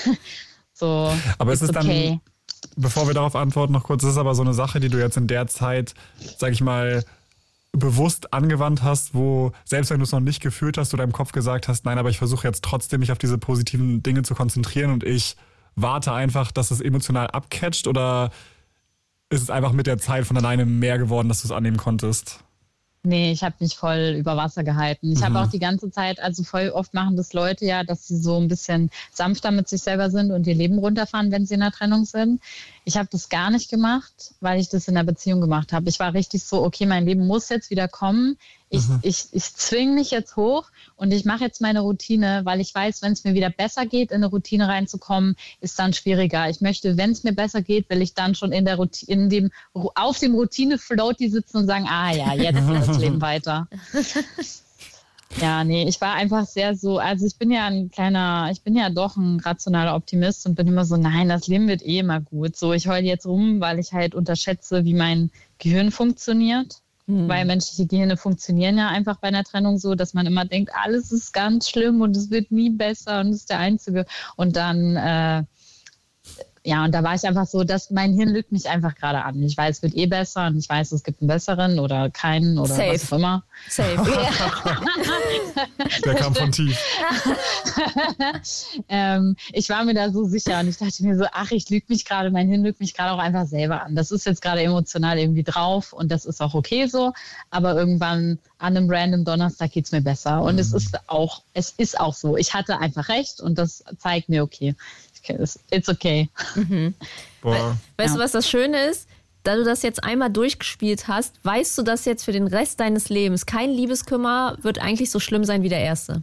so. Aber ist es okay. dann, bevor wir darauf antworten, noch kurz, ist es aber so eine Sache, die du jetzt in der Zeit, sag ich mal, bewusst angewandt hast, wo, selbst wenn du es noch nicht gefühlt hast, du deinem Kopf gesagt hast, nein, aber ich versuche jetzt trotzdem, mich auf diese positiven Dinge zu konzentrieren und ich warte einfach, dass es emotional abcatcht, oder ist es einfach mit der Zeit von alleine mehr geworden, dass du es annehmen konntest? Nee, ich habe mich voll über Wasser gehalten. Ich mhm. habe auch die ganze Zeit, also voll oft machen das Leute ja, dass sie so ein bisschen sanfter mit sich selber sind und ihr Leben runterfahren, wenn sie in einer Trennung sind. Ich habe das gar nicht gemacht, weil ich das in der Beziehung gemacht habe. Ich war richtig so, okay, mein Leben muss jetzt wieder kommen. Ich, mhm. ich, ich zwinge mich jetzt hoch und ich mache jetzt meine Routine, weil ich weiß, wenn es mir wieder besser geht, in eine Routine reinzukommen, ist dann schwieriger. Ich möchte, wenn es mir besser geht, will ich dann schon in der Routine, in dem, auf dem Routine-Floaty sitzen und sagen, ah ja, jetzt geht das Leben weiter. Ja, nee, ich war einfach sehr so, also ich bin ja ein kleiner, ich bin ja doch ein rationaler Optimist und bin immer so, nein, das Leben wird eh immer gut. So, ich heule jetzt rum, weil ich halt unterschätze, wie mein Gehirn funktioniert. Hm. Weil menschliche Gehirne funktionieren ja einfach bei einer Trennung so, dass man immer denkt, alles ist ganz schlimm und es wird nie besser und es ist der Einzige. Und dann, äh, ja, und da war ich einfach so, dass mein Hirn lügt mich einfach gerade an. Ich weiß, es wird eh besser und ich weiß, es gibt einen besseren oder keinen oder Safe. was auch immer. Safe. Der kam von tief. ähm, ich war mir da so sicher und ich dachte mir so, ach, ich lüge mich gerade, mein Hirn lügt mich gerade auch einfach selber an. Das ist jetzt gerade emotional irgendwie drauf und das ist auch okay so, aber irgendwann an einem random Donnerstag geht es mir besser und mhm. es ist auch, es ist auch so. Ich hatte einfach recht und das zeigt mir, okay, it's okay. Mhm. Boah. Weißt ja. du, was das Schöne ist? Da du das jetzt einmal durchgespielt hast, weißt du, dass jetzt für den Rest deines Lebens kein Liebeskümmer wird eigentlich so schlimm sein wie der erste.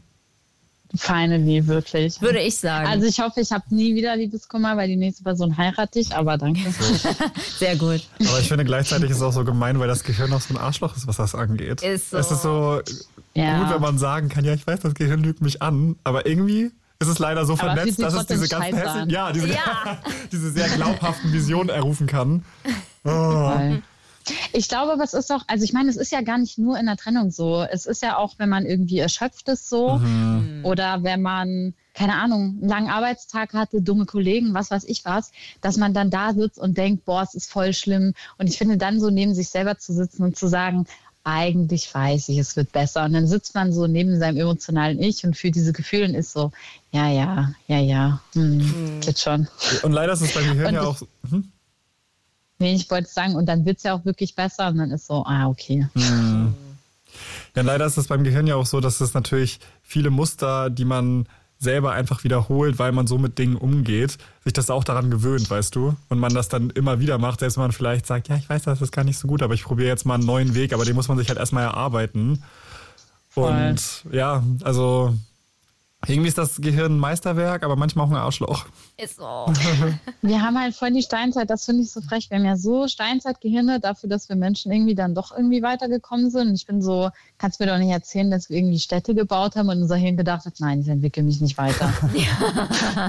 Finally, wirklich. Würde ich sagen. Also ich hoffe, ich habe nie wieder Liebeskummer, weil die nächste Person heirate ich, aber danke. Sehr gut. Aber ich finde, gleichzeitig ist es auch so gemein, weil das Gehirn auch so ein Arschloch ist, was das angeht. Ist so. Es ist so ja. gut, wenn man sagen kann, ja, ich weiß, das Gehirn lügt mich an, aber irgendwie ist es leider so aber vernetzt, dass es diese ganzen hässlichen, ja, diese, Ja. diese sehr glaubhaften Visionen errufen kann. Oh. Ich glaube, was ist auch, also ich meine, es ist ja gar nicht nur in der Trennung so. Es ist ja auch, wenn man irgendwie erschöpft ist so Mhm. oder wenn man, keine Ahnung, einen langen Arbeitstag hatte, dumme Kollegen, was weiß ich was, dass man dann da sitzt und denkt, boah, es ist voll schlimm. Und ich finde dann so neben sich selber zu sitzen und zu sagen, eigentlich weiß ich, es wird besser. Und dann sitzt man so neben seinem emotionalen Ich und fühlt diese Gefühle und ist so, ja, ja, ja, ja, hm, mhm. geht schon. Und leider ist es beim Gehirn und ja ich, auch... Hm? Nee, ich wollte sagen, und dann wird es ja auch wirklich besser und dann ist so, ah, okay. Hm. Ja, leider ist es beim Gehirn ja auch so, dass es natürlich viele Muster, die man selber einfach wiederholt, weil man so mit Dingen umgeht, sich das auch daran gewöhnt, weißt du? Und man das dann immer wieder macht, selbst wenn man vielleicht sagt, ja, ich weiß, das ist gar nicht so gut, aber ich probiere jetzt mal einen neuen Weg, aber den muss man sich halt erstmal erarbeiten. Voll. Und ja, also irgendwie ist das Gehirn ein Meisterwerk, aber manchmal auch ein Arschloch. Ist so. Wir haben halt voll die Steinzeit, das finde ich so frech. Wir haben ja so Steinzeitgehirne dafür, dass wir Menschen irgendwie dann doch irgendwie weitergekommen sind. Und ich bin so, kannst mir doch nicht erzählen, dass wir irgendwie Städte gebaut haben und unser Hirn gedacht hat, nein, ich entwickle mich nicht weiter. ja.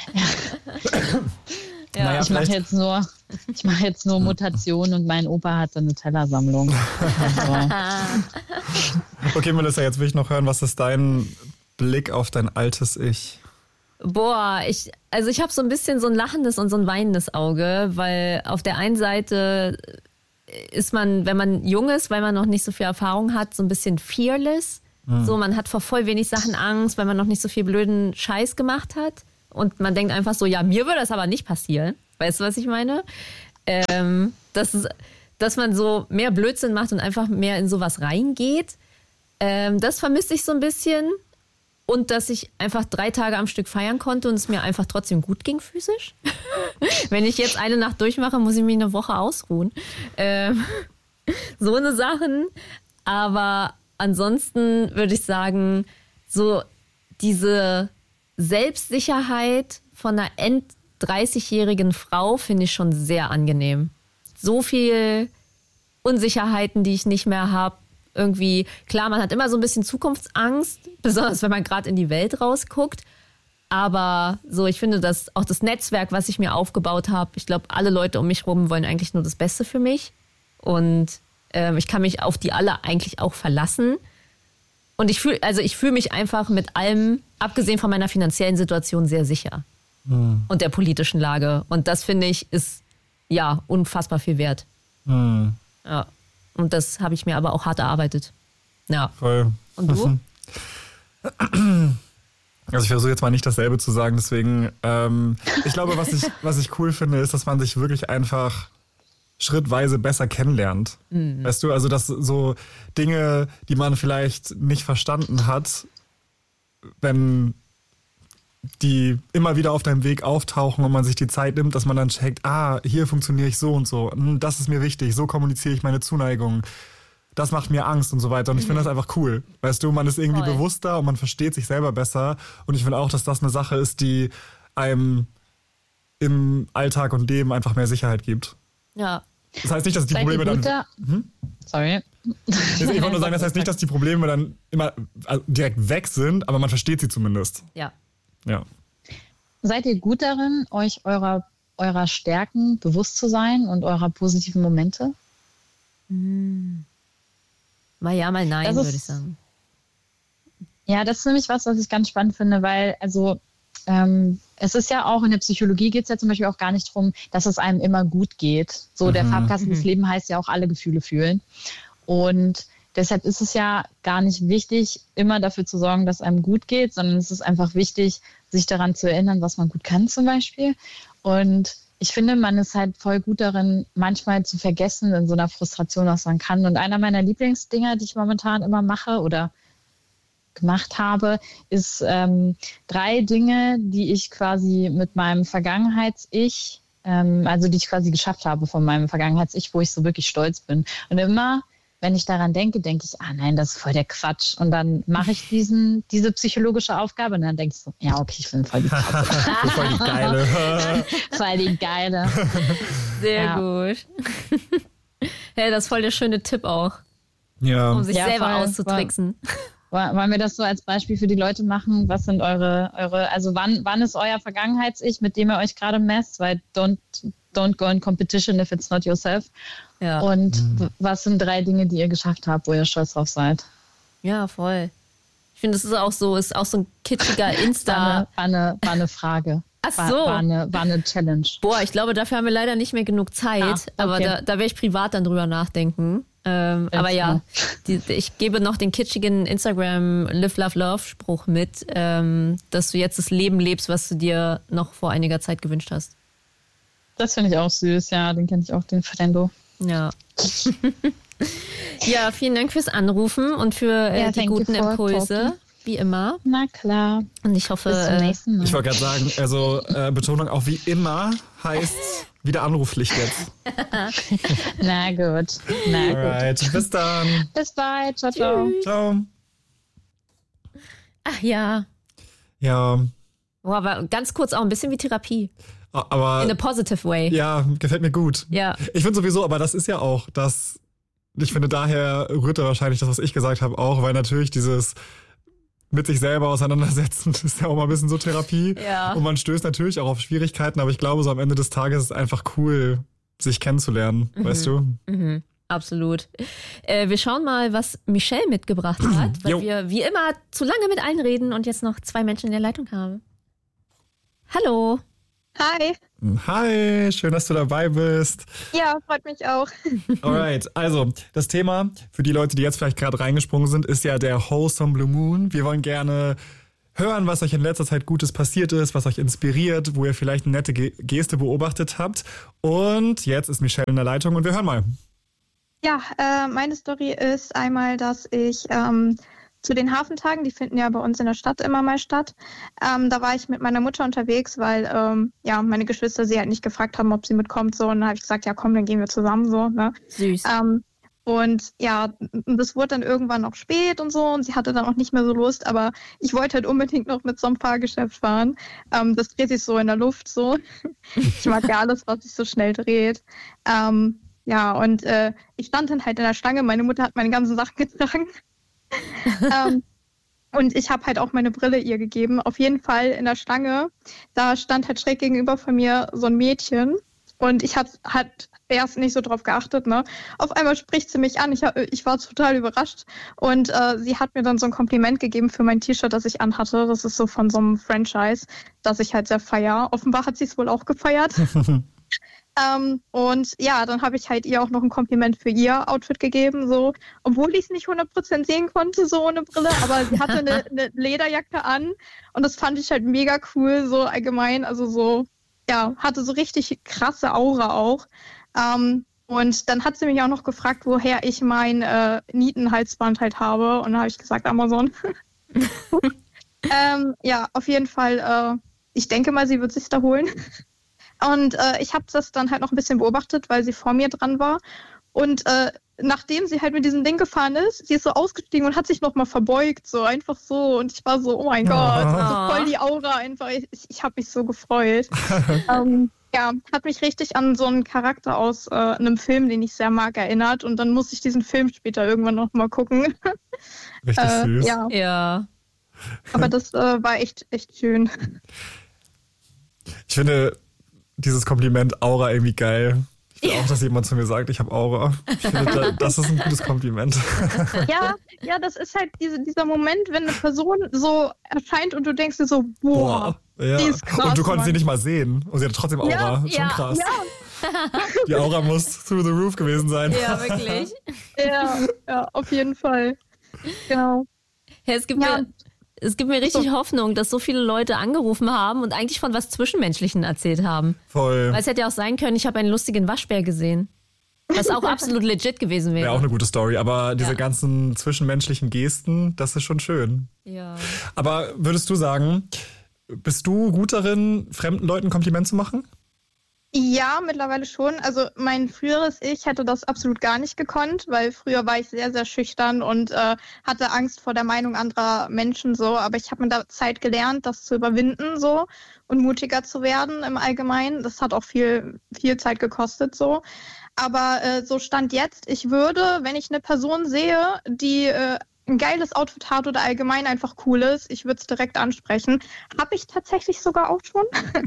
Ja, naja, ich mache jetzt nur, ich mache jetzt nur Mutation und mein Opa hatte eine Tellersammlung. Also. Okay, Melissa, jetzt will ich noch hören, was ist dein Blick auf dein altes Ich? Boah, ich, also ich habe so ein bisschen so ein lachendes und so ein weinendes Auge, weil auf der einen Seite ist man, wenn man jung ist, weil man noch nicht so viel Erfahrung hat, so ein bisschen fearless. Mhm. So, man hat vor voll wenig Sachen Angst, weil man noch nicht so viel blöden Scheiß gemacht hat. Und man denkt einfach so, ja, mir würde das aber nicht passieren. Weißt du, was ich meine? Ähm, das ist, dass man so mehr Blödsinn macht und einfach mehr in sowas reingeht. Ähm, das vermisse ich so ein bisschen. Und dass ich einfach drei Tage am Stück feiern konnte und es mir einfach trotzdem gut ging physisch. Wenn ich jetzt eine Nacht durchmache, muss ich mich eine Woche ausruhen. Ähm, so eine Sachen. Aber ansonsten würde ich sagen, so diese Selbstsicherheit von einer end dreißigjährigen Frau finde ich schon sehr angenehm. So viel Unsicherheiten, die ich nicht mehr habe. Irgendwie, klar, man hat immer so ein bisschen Zukunftsangst, besonders wenn man gerade in die Welt rausguckt. Aber so, ich finde, dass auch das Netzwerk, was ich mir aufgebaut habe, ich glaube, alle Leute um mich herum wollen eigentlich nur das Beste für mich. Und ähm, ich kann mich auf die alle eigentlich auch verlassen. Und ich fühle, also ich fühle mich einfach mit allem, abgesehen von meiner finanziellen Situation, sehr sicher. Mhm. Und der politischen Lage. Und das, finde ich, ist ja unfassbar viel wert. Mhm. Ja. Und das habe ich mir aber auch hart erarbeitet. Ja. Voll. Und du? Also ich versuche jetzt mal nicht dasselbe zu sagen, deswegen, ähm, ich glaube, was ich, was ich cool finde, ist, dass man sich wirklich einfach schrittweise besser kennenlernt. Mhm. Weißt du, also dass so Dinge, die man vielleicht nicht verstanden hat, wenn die immer wieder auf deinem Weg auftauchen und man sich die Zeit nimmt, dass man dann checkt, ah, hier funktioniere ich so und so, das ist mir wichtig, so kommuniziere ich meine Zuneigung, das macht mir Angst und so weiter. Und ich finde das einfach cool. Weißt du, man ist irgendwie Voll. bewusster und man versteht sich selber besser. Und ich finde auch, dass das eine Sache ist, die einem im Alltag und Leben einfach mehr Sicherheit gibt. Ja. Das heißt nicht, dass die Probleme dann... Hm? Sorry. Ich wollte nur sagen, das heißt nicht, dass die Probleme dann immer direkt weg sind, aber man versteht sie zumindest. Ja. Ja. Seid ihr gut darin, euch eurer, eurer Stärken bewusst zu sein und eurer positiven Momente? Hm. Mal ja, mal nein, ist, würde ich sagen. Ja, das ist nämlich was, was ich ganz spannend finde, weil also ähm, es ist ja auch in der Psychologie geht es ja zum Beispiel auch gar nicht darum, dass es einem immer gut geht. So mhm. der Farbkasten mhm. des Lebens heißt ja auch alle Gefühle fühlen. Und deshalb ist es ja gar nicht wichtig, immer dafür zu sorgen, dass einem gut geht, sondern es ist einfach wichtig, sich daran zu erinnern, was man gut kann zum Beispiel. Und ich finde, man ist halt voll gut darin, manchmal zu vergessen in so einer Frustration, was man kann. Und einer meiner Lieblingsdinger, die ich momentan immer mache oder gemacht habe, ist ähm, drei Dinge, die ich quasi mit meinem Vergangenheits-Ich, ähm, also die ich quasi geschafft habe von meinem Vergangenheits-Ich, wo ich so wirklich stolz bin. Und immer, wenn ich daran denke, denke ich, ah nein, das ist voll der Quatsch. Und dann mache ich diesen, diese psychologische Aufgabe und dann denke ich so, ja okay, ich bin voll die Krasse. Voll die Geile. Voll die Geile. Sehr ja. gut. Ja, das ist voll der schöne Tipp auch. Ja. Um sich ja, selber voll, auszutricksen. Wollen wir das so als Beispiel für die Leute machen? Was sind eure, eure also wann, wann ist euer Vergangenheits-Ich, mit dem ihr euch gerade messt? Weil don't, don't go in competition if it's not yourself. Ja. Und Mhm. was sind drei Dinge, die ihr geschafft habt, wo ihr stolz drauf seid? Ja, voll. Ich finde, das ist auch so, ist auch so ein kitschiger Insta. War eine, war eine, war eine Frage. Ach war, so. War eine, war eine Challenge. Boah, ich glaube, dafür haben wir leider nicht mehr genug Zeit. Ah, okay. Aber da, da werde ich privat dann drüber nachdenken. Ähm, aber ja, die, ich gebe noch den kitschigen Instagram Live, Love, Love Spruch mit, ähm, dass du jetzt das Leben lebst, was du dir noch vor einiger Zeit gewünscht hast. Das finde ich auch süß, ja, den kenne ich auch, den Frendo. Ja. Ja, vielen Dank fürs Anrufen und für äh, Ja, die thank you guten for Impulse, talking. wie immer. Na klar. Und ich hoffe, Bis zum äh, nächsten Mal. Ich wollte gerade sagen, also äh, Betonung auch wie immer heißt wieder Anrufpflicht jetzt. Na gut. Na gut. Alright, bis dann. Bis bald. Ciao, ciao. Ciao. ach ja. Ja, Boah, aber ganz kurz auch ein bisschen wie Therapie. aber In a positive way. ja, gefällt mir gut. Ja. Ich finde sowieso, aber das ist ja auch das, ich finde daher rührt da wahrscheinlich das, was ich gesagt habe, auch, weil natürlich dieses mit sich selber auseinandersetzen ist ja auch mal ein bisschen so Therapie. Ja. Und man stößt natürlich auch auf Schwierigkeiten, aber ich glaube, so am Ende des Tages ist es einfach cool, sich kennenzulernen, Mhm. weißt du? Mhm, absolut. Äh, wir schauen mal, was Michelle mitgebracht hat, weil Jo. wir wie immer zu lange mit allen reden und jetzt noch zwei Menschen in der Leitung haben. Hallo. Hi. Hi, schön, dass du dabei bist. Ja, freut mich auch. Alright, also das Thema für die Leute, die jetzt vielleicht gerade reingesprungen sind, ist ja der Wholesome Blue Moon. Wir wollen gerne hören, was euch in letzter Zeit Gutes passiert ist, was euch inspiriert, wo ihr vielleicht eine nette Geste beobachtet habt. Und jetzt ist Michelle in der Leitung und wir hören mal. Ja, äh, meine Story ist einmal, dass ich ähm, zu den Hafentagen, die finden ja bei uns in der Stadt immer mal statt, ähm, da war ich mit meiner Mutter unterwegs, weil ähm, ja meine Geschwister sie halt nicht gefragt haben, ob sie mitkommt, so, und dann habe ich gesagt, ja komm, dann gehen wir zusammen, so, ne? Süß. Ähm, und ja, das wurde dann irgendwann noch spät und so und sie hatte dann auch nicht mehr so Lust, aber ich wollte halt unbedingt noch mit so einem Fahrgeschäft fahren. Ähm, das dreht sich so in der Luft, so. Ich mag ja alles, was sich so schnell dreht. Ähm, ja, und äh, ich stand dann halt in der Schlange, meine Mutter hat meine ganzen Sachen getragen. ähm, und ich habe halt auch meine Brille ihr gegeben. Auf jeden Fall in der Schlange, da stand halt schräg gegenüber von mir so ein Mädchen und ich habe halt erst nicht so drauf geachtet, ne? Auf einmal spricht sie mich an, ich, hab, ich war total überrascht und äh, sie hat mir dann so ein Kompliment gegeben für mein T-Shirt, das ich anhatte. Das ist so von so einem Franchise, das ich halt sehr feiere. Offenbar hat sie es wohl auch gefeiert. Ähm, und ja, dann habe ich halt ihr auch noch ein Kompliment für ihr Outfit gegeben, so, obwohl ich es nicht hundert Prozent sehen konnte, so ohne Brille, aber sie hatte eine, eine Lederjacke an und das fand ich halt mega cool, so allgemein, also so, ja, hatte so richtig krasse Aura auch. Ähm, und dann hat sie mich auch noch gefragt, woher ich mein äh, Nietenhalsband halt habe und dann habe ich gesagt, Amazon. ähm, ja, auf jeden Fall, äh, ich denke mal, sie wird sich da holen. Und äh, ich habe das dann halt noch ein bisschen beobachtet, weil sie vor mir dran war. Und äh, nachdem sie halt mit diesem Ding gefahren ist, sie ist so ausgestiegen und hat sich nochmal verbeugt, so einfach so. Und ich war so, oh mein Gott, Oh. so voll die Aura einfach. Ich, ich habe mich so gefreut. ähm, ja, hat mich richtig an so einen Charakter aus äh, einem Film, den ich sehr mag, erinnert. Und dann musste ich diesen Film später irgendwann nochmal gucken. Richtig äh, süß. Ja, Ja. aber das äh, war echt, echt schön. Ich finde dieses Kompliment Aura irgendwie geil. Ich will auch, dass jemand zu mir sagt, ich habe Aura. Ich finde, das ist ein gutes Kompliment. Ja, ja, das ist halt diese, dieser Moment, wenn eine Person so erscheint und du denkst dir so, boah, Ja. die ist krass. Und du konntest Mann. sie nicht mal sehen. Und sie hatte trotzdem Aura. Ja, Schon ja, krass. Ja, Die Aura muss through the roof gewesen sein. Ja, wirklich. ja, ja, auf jeden Fall. Genau. Ja, es gibt Ja. mir, es gibt mir richtig Hoffnung, dass so viele Leute angerufen haben und eigentlich von was Zwischenmenschlichen erzählt haben. Voll. Weil es hätte ja auch sein können, ich habe einen lustigen Waschbär gesehen. Was auch absolut legit gewesen wäre. Wäre auch eine gute Story. Aber diese Ja. ganzen zwischenmenschlichen Gesten, das ist schon schön. Ja. Aber würdest du sagen, bist du gut darin, fremden Leuten Kompliment zu machen? Ja, mittlerweile schon. Also mein früheres Ich hätte das absolut gar nicht gekonnt, weil früher war ich sehr, sehr schüchtern und äh, hatte Angst vor der Meinung anderer Menschen so. Aber ich habe mit der Zeit gelernt, das zu überwinden so und mutiger zu werden im Allgemeinen. Das hat auch viel, viel Zeit gekostet so. Aber äh, so Stand jetzt, ich würde, wenn ich eine Person sehe, die äh, ein geiles Outfit hat oder allgemein einfach cool ist, ich würde es direkt ansprechen. Habe ich tatsächlich sogar auch schon.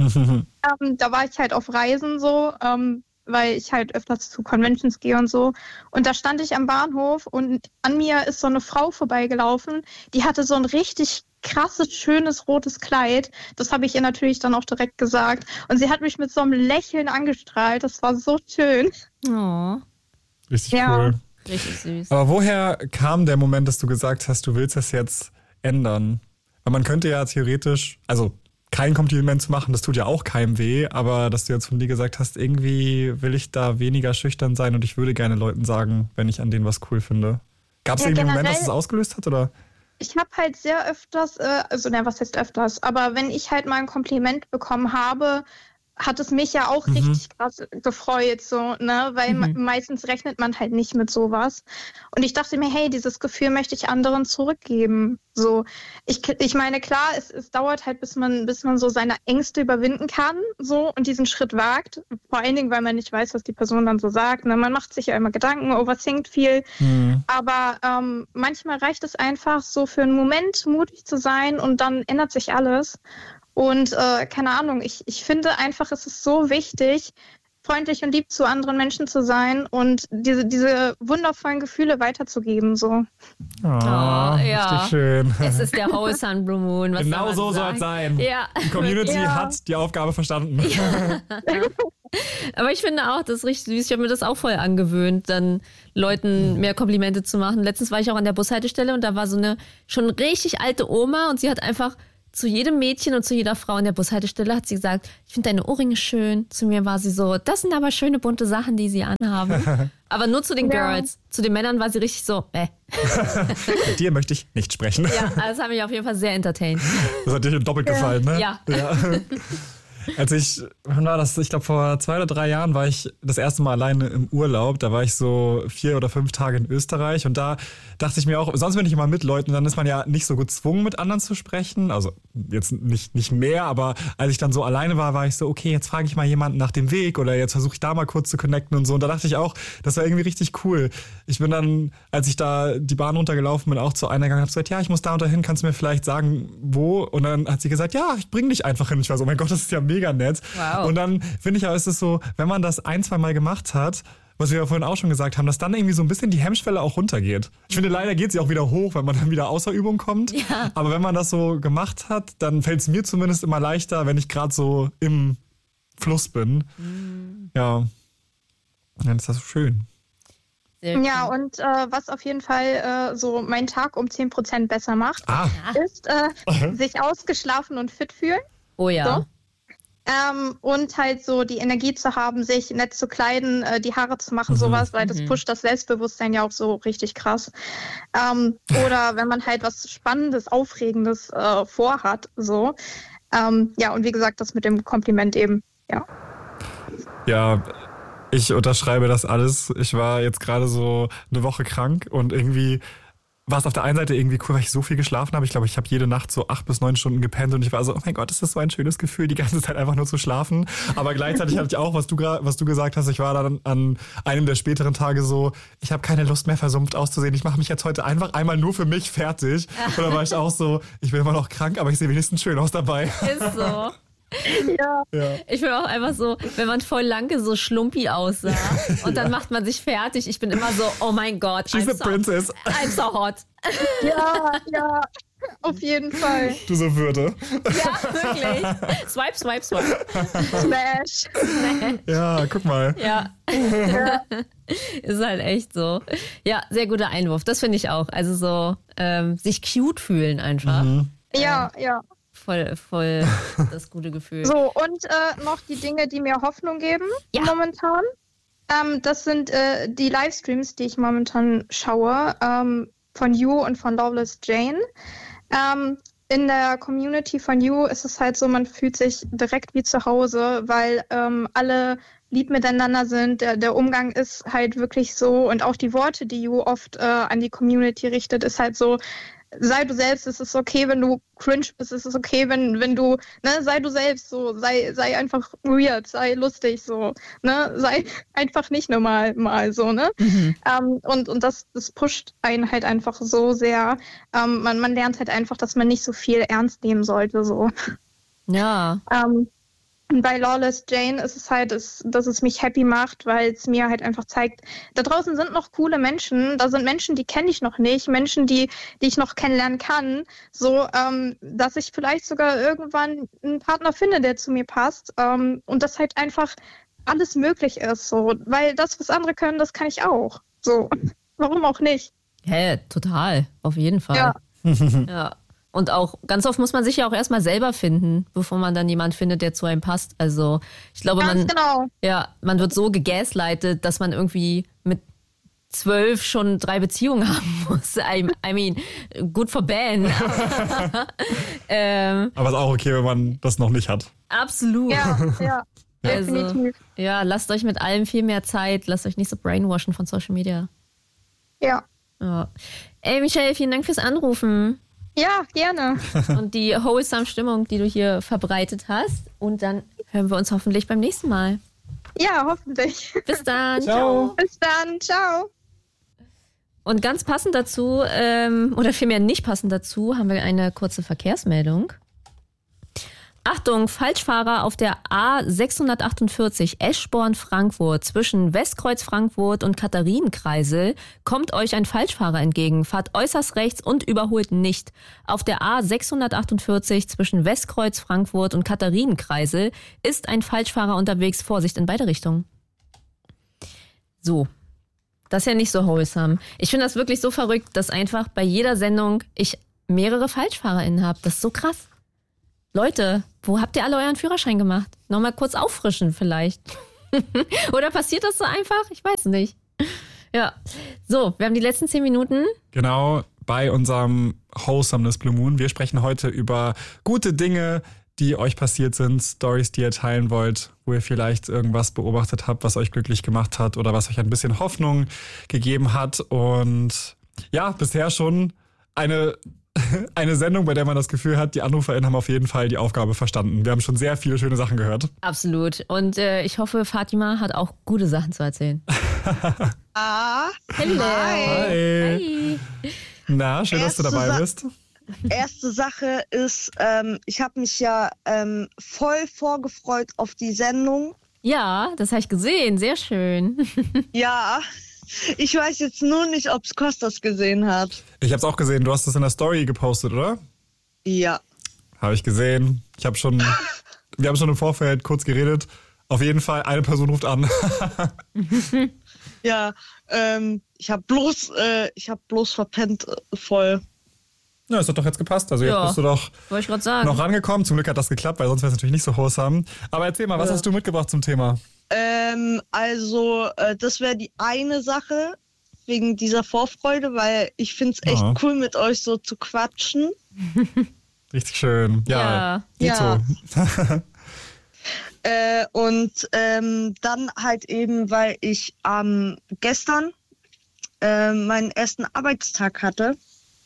ähm, da war ich halt auf Reisen so, ähm, weil ich halt öfters zu Conventions gehe und so. Und da stand ich am Bahnhof und an mir ist so eine Frau vorbeigelaufen, die hatte so ein richtig krasses, schönes rotes Kleid. Das habe ich ihr natürlich dann auch direkt gesagt. Und sie hat mich mit so einem Lächeln angestrahlt. Das war so schön. Oh, Richtig Ja. cool. richtig süß. Aber woher kam der Moment, dass du gesagt hast, du willst das jetzt ändern? Weil man könnte ja theoretisch, also kein Kompliment zu machen, das tut ja auch keinem weh, aber dass du jetzt von dir gesagt hast, irgendwie will ich da weniger schüchtern sein und ich würde gerne Leuten sagen, wenn ich an denen was cool finde. Gab es Ja, irgendwie einen Moment, dass generell- es ausgelöst hat, oder? Ich habe halt sehr öfters, äh, also ne, was heißt öfters, aber wenn ich halt mal ein Kompliment bekommen habe, hat es mich ja auch Mhm. richtig krass gefreut, so, ne, weil Mhm. me- meistens rechnet man halt nicht mit sowas. Und ich dachte mir, hey, dieses Gefühl möchte ich anderen zurückgeben, so. Ich, ich meine, klar, es, es dauert halt, bis man, bis man so seine Ängste überwinden kann, so, und diesen Schritt wagt. Vor allen Dingen, weil man nicht weiß, was die Person dann so sagt, ne, man macht sich ja immer Gedanken, overthinkt viel. Hm. Aber ähm, manchmal reicht es einfach, so für einen Moment mutig zu sein und dann ändert sich alles. Und äh, keine Ahnung, ich, ich finde einfach, es ist so wichtig, freundlich und lieb zu anderen Menschen zu sein und diese, diese wundervollen Gefühle weiterzugeben. So. Oh, oh ja. Richtig schön. Es ist der wholesome Blue Moon. Was genau so soll es sein. Ja. Die Community ja. hat die Aufgabe verstanden. Ja. Aber ich finde auch, das ist richtig süß. Ich habe mir das auch voll angewöhnt, dann Leuten mehr Komplimente zu machen. Letztens war ich auch an der Bushaltestelle und da war so eine schon richtig alte Oma und sie hat einfach zu jedem Mädchen und zu jeder Frau an der Bushaltestelle hat sie gesagt, ich finde deine Ohrringe schön. Zu mir war sie so, das sind aber schöne bunte Sachen, die sie anhaben. Aber nur zu den ja. Girls. Zu den Männern war sie richtig so, äh. Mit dir möchte ich nicht sprechen. Ja, das hat mich auf jeden Fall sehr entertained. Das hat dir doppelt ja. gefallen, ne? Ja. ja. Als ich, wann war das? Ich glaube, vor zwei oder drei Jahren war ich das erste Mal alleine im Urlaub. Da war ich so vier oder fünf Tage in Österreich und da dachte ich mir auch, sonst bin ich immer mit Leuten, dann ist man ja nicht so gezwungen, mit anderen zu sprechen. Also jetzt nicht, nicht mehr, aber als ich dann so alleine war, war ich so, okay, jetzt frage ich mal jemanden nach dem Weg oder jetzt versuche ich da mal kurz zu connecten und so. Und da dachte ich auch, das war irgendwie richtig cool. Ich bin dann, als ich da die Bahn runtergelaufen bin, auch zu einer gegangen und habe gesagt, ja, ich muss da und dahin, kannst du mir vielleicht sagen, wo? Und dann hat sie gesagt, ja, ich bring dich einfach hin. Ich war so, oh mein Gott, das ist ja mega nett. Wow. Und dann finde ich auch, ist es so, wenn man das ein, zwei Mal gemacht hat, was wir ja vorhin auch schon gesagt haben, dass dann irgendwie so ein bisschen die Hemmschwelle auch runtergeht. Ich finde, leider geht sie auch wieder hoch, wenn man dann wieder außer Übung kommt. Ja. Aber wenn man das so gemacht hat, dann fällt es mir zumindest immer leichter, wenn ich gerade so im Fluss bin. Mhm. Ja, dann ist das schön. Ja, und äh, was auf jeden Fall äh, so meinen Tag um zehn Prozent besser macht, ah. ist äh, sich ausgeschlafen und fit fühlen. Oh ja. So. Ähm, und halt so die Energie zu haben, sich nett zu kleiden, äh, die Haare zu machen, mhm. sowas, weil das pusht das Selbstbewusstsein ja auch so richtig krass. Ähm, oder wenn man halt was Spannendes, Aufregendes äh, vorhat, so. Ähm, ja, und wie gesagt, das mit dem Kompliment eben, ja. Ja, ich unterschreibe das alles. Ich war jetzt gerade so eine Woche krank und irgendwie war es auf der einen Seite irgendwie cool, weil ich so viel geschlafen habe. Ich glaube, ich habe jede Nacht so acht bis neun Stunden gepennt und ich war so, oh mein Gott, ist das so ein schönes Gefühl, die ganze Zeit einfach nur zu schlafen. Aber gleichzeitig hatte ich auch, was du, was du gesagt hast, ich war dann an einem der späteren Tage so, ich habe keine Lust mehr versumpft auszusehen. Ich mache mich jetzt heute einfach einmal nur für mich fertig. Und dann war ich auch so, ich bin immer noch krank, aber ich sehe wenigstens schön aus dabei. Ist so. Ja. ja. Ich bin auch einfach so, wenn man voll lange so schlumpi aussah und dann ja. macht man sich fertig. Ich bin immer so, oh mein Gott, She's I'm, a so, princess. I'm so hot. Ja, ja, auf jeden Fall. Du so Würde. Ja, wirklich. Swipe, swipe, swipe. Smash. Smash. Ja, guck mal. Ja. ja. Ist halt echt so. Ja, sehr guter Einwurf. Das finde ich auch. Also so ähm, sich cute fühlen einfach. Mhm. Ja, ähm, ja. Voll, voll das gute Gefühl. So, und äh, noch die Dinge, die mir Hoffnung geben ja. momentan. Ähm, das sind äh, die Livestreams, die ich momentan schaue, ähm, von You und von Lawless Jane. Ähm, in der Community von You ist es halt so, man fühlt sich direkt wie zu Hause, weil ähm, alle lieb miteinander sind. Der, der Umgang ist halt wirklich so und auch die Worte, die You oft äh, an die Community richtet, ist halt so, sei du selbst, es ist okay, wenn du cringe bist, es ist okay, wenn, wenn du, ne, sei du selbst, so, sei, sei einfach weird, sei lustig, so, ne, sei einfach nicht normal mal, so, ne, mhm. ähm, und, und das, das pusht einen halt einfach so sehr, ähm, man, man lernt halt einfach, dass man nicht so viel ernst nehmen sollte, so. Ja. Ähm, bei Lawless Jane ist es halt, dass, dass es mich happy macht, weil es mir halt einfach zeigt, da draußen sind noch coole Menschen, da sind Menschen, die kenne ich noch nicht, Menschen, die, die ich noch kennenlernen kann, so, ähm, dass ich vielleicht sogar irgendwann einen Partner finde, der zu mir passt, ähm, und dass halt einfach alles möglich ist, so, weil das, was andere können, das kann ich auch, so, warum auch nicht? Hä, hey, total, auf jeden Fall. Ja. Ja. Und auch ganz oft muss man sich ja auch erstmal selber finden, bevor man dann jemanden findet, der zu einem passt. Also ich glaube, ganz man, genau. ja, man wird so gegaslightet, dass man irgendwie mit zwölf schon drei Beziehungen haben muss. I, I mean, good for Ben. ähm, Aber ist auch okay, wenn man das noch nicht hat. Absolut. Ja, ja. Also, definitiv. Ja, lasst euch mit allem viel mehr Zeit. Lasst euch nicht so brainwashen von Social Media. Ja. ja. Ey, Michelle, vielen Dank fürs Anrufen. Ja, gerne. Und die wholesome Stimmung, die du hier verbreitet hast. Und dann hören wir uns hoffentlich beim nächsten Mal. Ja, hoffentlich. Bis dann. Ciao. Ciao. Bis dann. Ciao. Und ganz passend dazu, ähm, oder vielmehr nicht passend dazu, haben wir eine kurze Verkehrsmeldung. Achtung, Falschfahrer auf der A sechshundertachtundvierzig Eschborn-Frankfurt zwischen Westkreuz Frankfurt und Katharinenkreisel kommt euch ein Falschfahrer entgegen. Fahrt äußerst rechts und überholt nicht. Auf der A sechshundertachtundvierzig zwischen Westkreuz Frankfurt und Katharinenkreisel ist ein Falschfahrer unterwegs. Vorsicht in beide Richtungen. So, das ist ja nicht so wholesome. Ich finde das wirklich so verrückt, dass einfach bei jeder Sendung ich mehrere FalschfahrerInnen habe. Das ist so krass. Leute, wo habt ihr alle euren Führerschein gemacht? Nochmal kurz auffrischen vielleicht. Oder passiert das so einfach? Ich weiß nicht. Ja, so, wir haben die letzten zehn Minuten. Genau, bei unserem Wholesomeness Blue Moon. Wir sprechen heute über gute Dinge, die euch passiert sind, Stories, die ihr teilen wollt, wo ihr vielleicht irgendwas beobachtet habt, was euch glücklich gemacht hat oder was euch ein bisschen Hoffnung gegeben hat. Und ja, bisher schon eine... Eine Sendung, bei der man das Gefühl hat, die AnruferInnen haben auf jeden Fall die Aufgabe verstanden. Wir haben schon sehr viele schöne Sachen gehört. Absolut. Und äh, ich hoffe, Fatima hat auch gute Sachen zu erzählen. Ah, Hello. Hi. Hi. Na, schön, Erste dass du dabei Sa- bist. erste Sache ist, ähm, ich habe mich ja ähm, voll vorgefreut auf die Sendung. Ja, das habe ich gesehen. Sehr schön. Ja, ich weiß jetzt nur nicht, ob Kostas gesehen hat. Ich habe es auch gesehen. Du hast es in der Story gepostet, oder? Ja. Habe ich gesehen. Ich habe schon, wir haben schon im Vorfeld kurz geredet. Auf jeden Fall, eine Person ruft an. Ja, ähm, ich habe bloß, äh, ich habe bloß verpennt äh, voll. Ja, es hat doch jetzt gepasst. Also jetzt Ja, bist du doch wollte ich gerade sagen. noch rangekommen. Zum Glück hat das geklappt, weil sonst wäre es natürlich nicht so wholesome. Aber erzähl mal, was Ja. hast du mitgebracht zum Thema? Ähm, also, äh, das wäre die eine Sache wegen dieser Vorfreude, weil ich finde es echt Ja. cool, mit euch so zu quatschen. Richtig schön. Ja, Ja. Dito. Äh, und ähm, dann halt eben, weil ich ähm, gestern äh, meinen ersten Arbeitstag hatte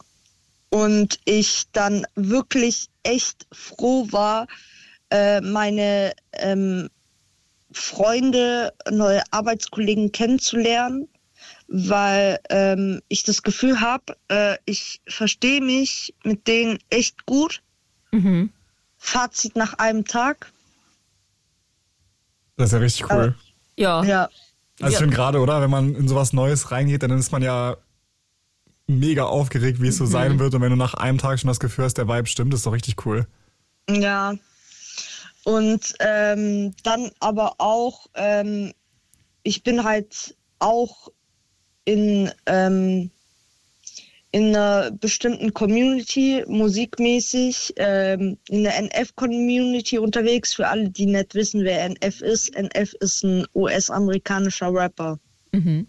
und ich dann wirklich echt froh war, äh, meine ähm, Freunde, neue Arbeitskollegen kennenzulernen, weil ähm, ich das Gefühl habe, äh, ich verstehe mich mit denen echt gut. Mhm. Fazit nach einem Tag. Das ist ja richtig cool. Ja. Ja. Also ich Ja. finde gerade, oder, wenn man in sowas Neues reingeht, dann ist man ja mega aufgeregt, wie es so Mhm. sein wird. Und wenn du nach einem Tag schon das Gefühl hast, der Vibe stimmt, ist doch richtig cool. Ja. Und ähm, dann aber auch, ähm, ich bin halt auch in, ähm, in einer bestimmten Community, musikmäßig, ähm, in der N F-Community unterwegs. Für alle, die nicht wissen, wer N F ist. N F ist ein U S-amerikanischer Rapper. Mhm.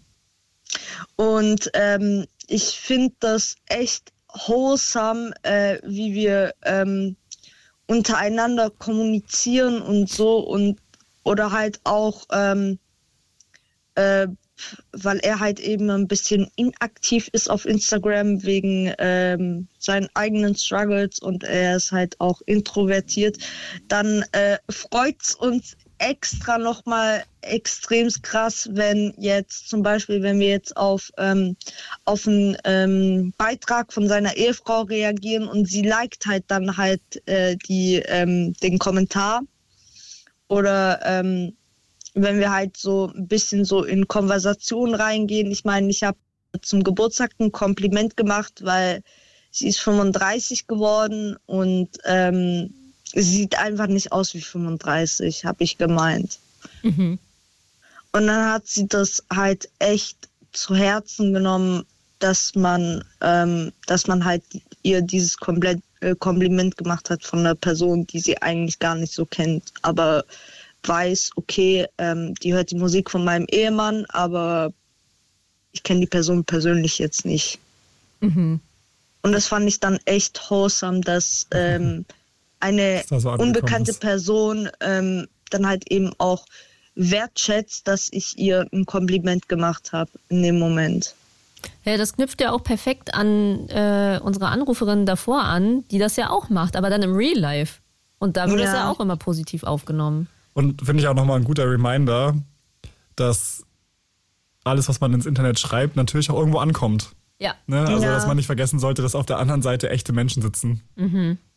Und ähm, ich finde das echt wholesome, äh, wie wir ähm, untereinander kommunizieren und so und oder halt auch, ähm, äh, weil er halt eben ein bisschen inaktiv ist auf Instagram wegen ähm, seinen eigenen Struggles und er ist halt auch introvertiert, dann äh, freut's uns extra nochmal extrem krass, wenn jetzt zum Beispiel, wenn wir jetzt auf, ähm, auf einen ähm, Beitrag von seiner Ehefrau reagieren und sie liked halt dann halt äh, die, ähm, den Kommentar oder ähm, wenn wir halt so ein bisschen so in Konversation reingehen. Ich meine, ich habe zum Geburtstag ein Kompliment gemacht, weil sie ist fünfunddreißig geworden und ähm, sie sieht einfach nicht aus wie fünfunddreißig, habe ich gemeint. Mhm. Und dann hat sie das halt echt zu Herzen genommen, dass man, ähm, dass man halt ihr dieses komplett, äh, Kompliment gemacht hat von einer Person, die sie eigentlich gar nicht so kennt, aber weiß, okay, ähm, die hört die Musik von meinem Ehemann, aber ich kenne die Person persönlich jetzt nicht. Mhm. Und das fand ich dann echt wholesome, dass ähm, eine Dass da so angekommen unbekannte ist. Person ähm, dann halt eben auch wertschätzt, dass ich ihr ein Kompliment gemacht habe in dem Moment. Ja, das knüpft ja auch perfekt an äh, unsere Anruferin davor an, die das ja auch macht, aber dann im Real Life. Und da wird Ja. das ja auch immer positiv aufgenommen. Und finde ich auch nochmal ein guter Reminder, dass alles, was man ins Internet schreibt, natürlich auch irgendwo ankommt. Ja. Ne? Also, Ja. dass man nicht vergessen sollte, dass auf der anderen Seite echte Menschen sitzen. Mhm.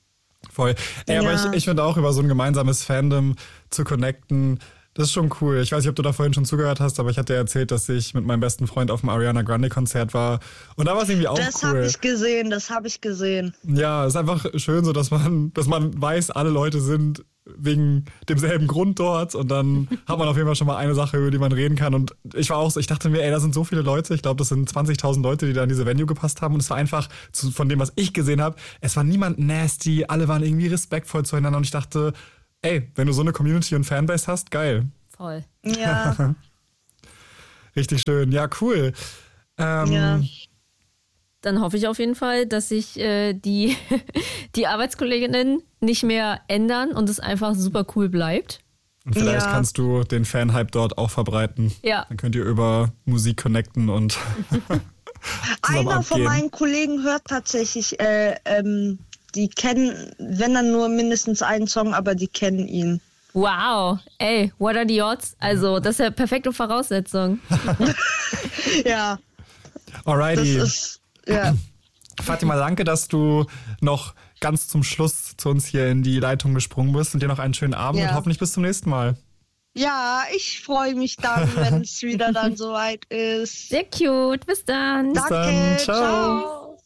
Voll. Ey, aber Ja. ich, ich finde auch, über so ein gemeinsames Fandom zu connecten, das ist schon cool. Ich weiß nicht, ob du da vorhin schon zugehört hast, aber ich hatte ja erzählt, dass ich mit meinem besten Freund auf dem Ariana Grande Konzert war. Und da war es irgendwie auch Das cool. habe ich gesehen, das habe ich gesehen. Ja, es ist einfach schön so, dass man, dass man weiß, alle Leute sind wegen demselben Grund dort und dann hat man auf jeden Fall schon mal eine Sache, über die man reden kann. Und ich war auch so, ich dachte mir, ey, da sind so viele Leute, ich glaube, das sind zwanzigtausend Leute, die da in diese Venue gepasst haben und es war einfach, zu, von dem, was ich gesehen habe, es war niemand nasty, alle waren irgendwie respektvoll zueinander und ich dachte, ey, wenn du so eine Community und Fanbase hast, geil. Voll. Ja, Richtig schön, ja, cool. Ähm, ja. Dann hoffe ich auf jeden Fall, dass sich äh, die, die Arbeitskolleginnen nicht mehr ändern und es einfach super cool bleibt. Und vielleicht Ja. kannst du den Fanhype dort auch verbreiten. Ja. Dann könnt ihr über Musik connecten und zusammen Einer von abgehen. meinen Kollegen hört tatsächlich, äh, ähm, die kennen, wenn dann nur mindestens einen Song, aber die kennen ihn. Wow, ey, what are the odds? Also, das ist ja perfekte Voraussetzung. Ja, das Alrighty. ist, ja. Fatima, danke, dass du noch ganz zum Schluss zu uns hier in die Leitung gesprungen bist und dir noch einen schönen Abend Ja. und hoffentlich bis zum nächsten Mal. Ja, ich freue mich dann, wenn es wieder dann soweit ist. Sehr cute, bis dann. Danke, dann, ciao. ciao.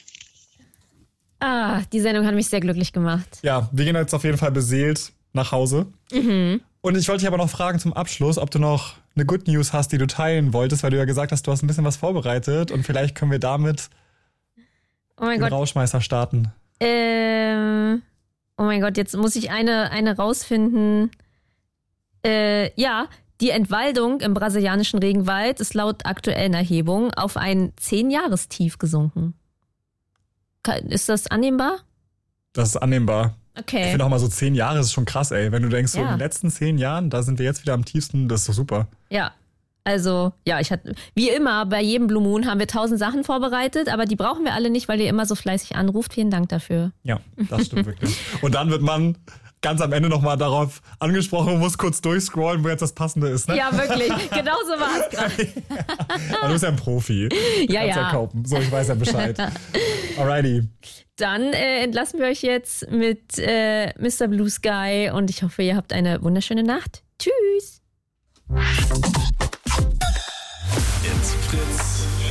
Ah, die Sendung hat mich sehr glücklich gemacht. Ja, wir gehen jetzt auf jeden Fall beseelt nach Hause. Mhm. Und ich wollte dich aber noch fragen zum Abschluss, ob du noch eine Good News hast, die du teilen wolltest, weil du ja gesagt hast, du hast ein bisschen was vorbereitet und vielleicht können wir damit Oh mein den Gott. Rauschmeißer starten. Ähm, oh mein Gott, jetzt muss ich eine, eine rausfinden. Äh, ja, die Entwaldung im brasilianischen Regenwald ist laut aktuellen Erhebungen auf ein zehn-Jahrestief gesunken. Ka- Ist das annehmbar? Das ist annehmbar. Ich Okay. finde auch mal so zehn Jahre ist schon krass, ey. Wenn du denkst, so Ja. in den letzten zehn Jahren, da sind wir jetzt wieder am tiefsten, das ist doch super. Ja. Also, ja, ich hatte, wie immer, bei jedem Blue Moon haben wir tausend Sachen vorbereitet, aber die brauchen wir alle nicht, weil ihr immer so fleißig anruft. Vielen Dank dafür. Ja, das stimmt wirklich. Und dann wird man ganz am Ende nochmal darauf angesprochen und muss kurz durchscrollen, wo jetzt das Passende ist, ne? Ja, wirklich. Genau so war es gerade. Aber du bist ja ein Profi. Ja, Kannst ja. kaufen. So, ich weiß ja Bescheid. Alrighty. Dann äh, entlassen wir euch jetzt mit äh, Mister Blue Sky und ich hoffe, ihr habt eine wunderschöne Nacht. Tschüss. It's Fritz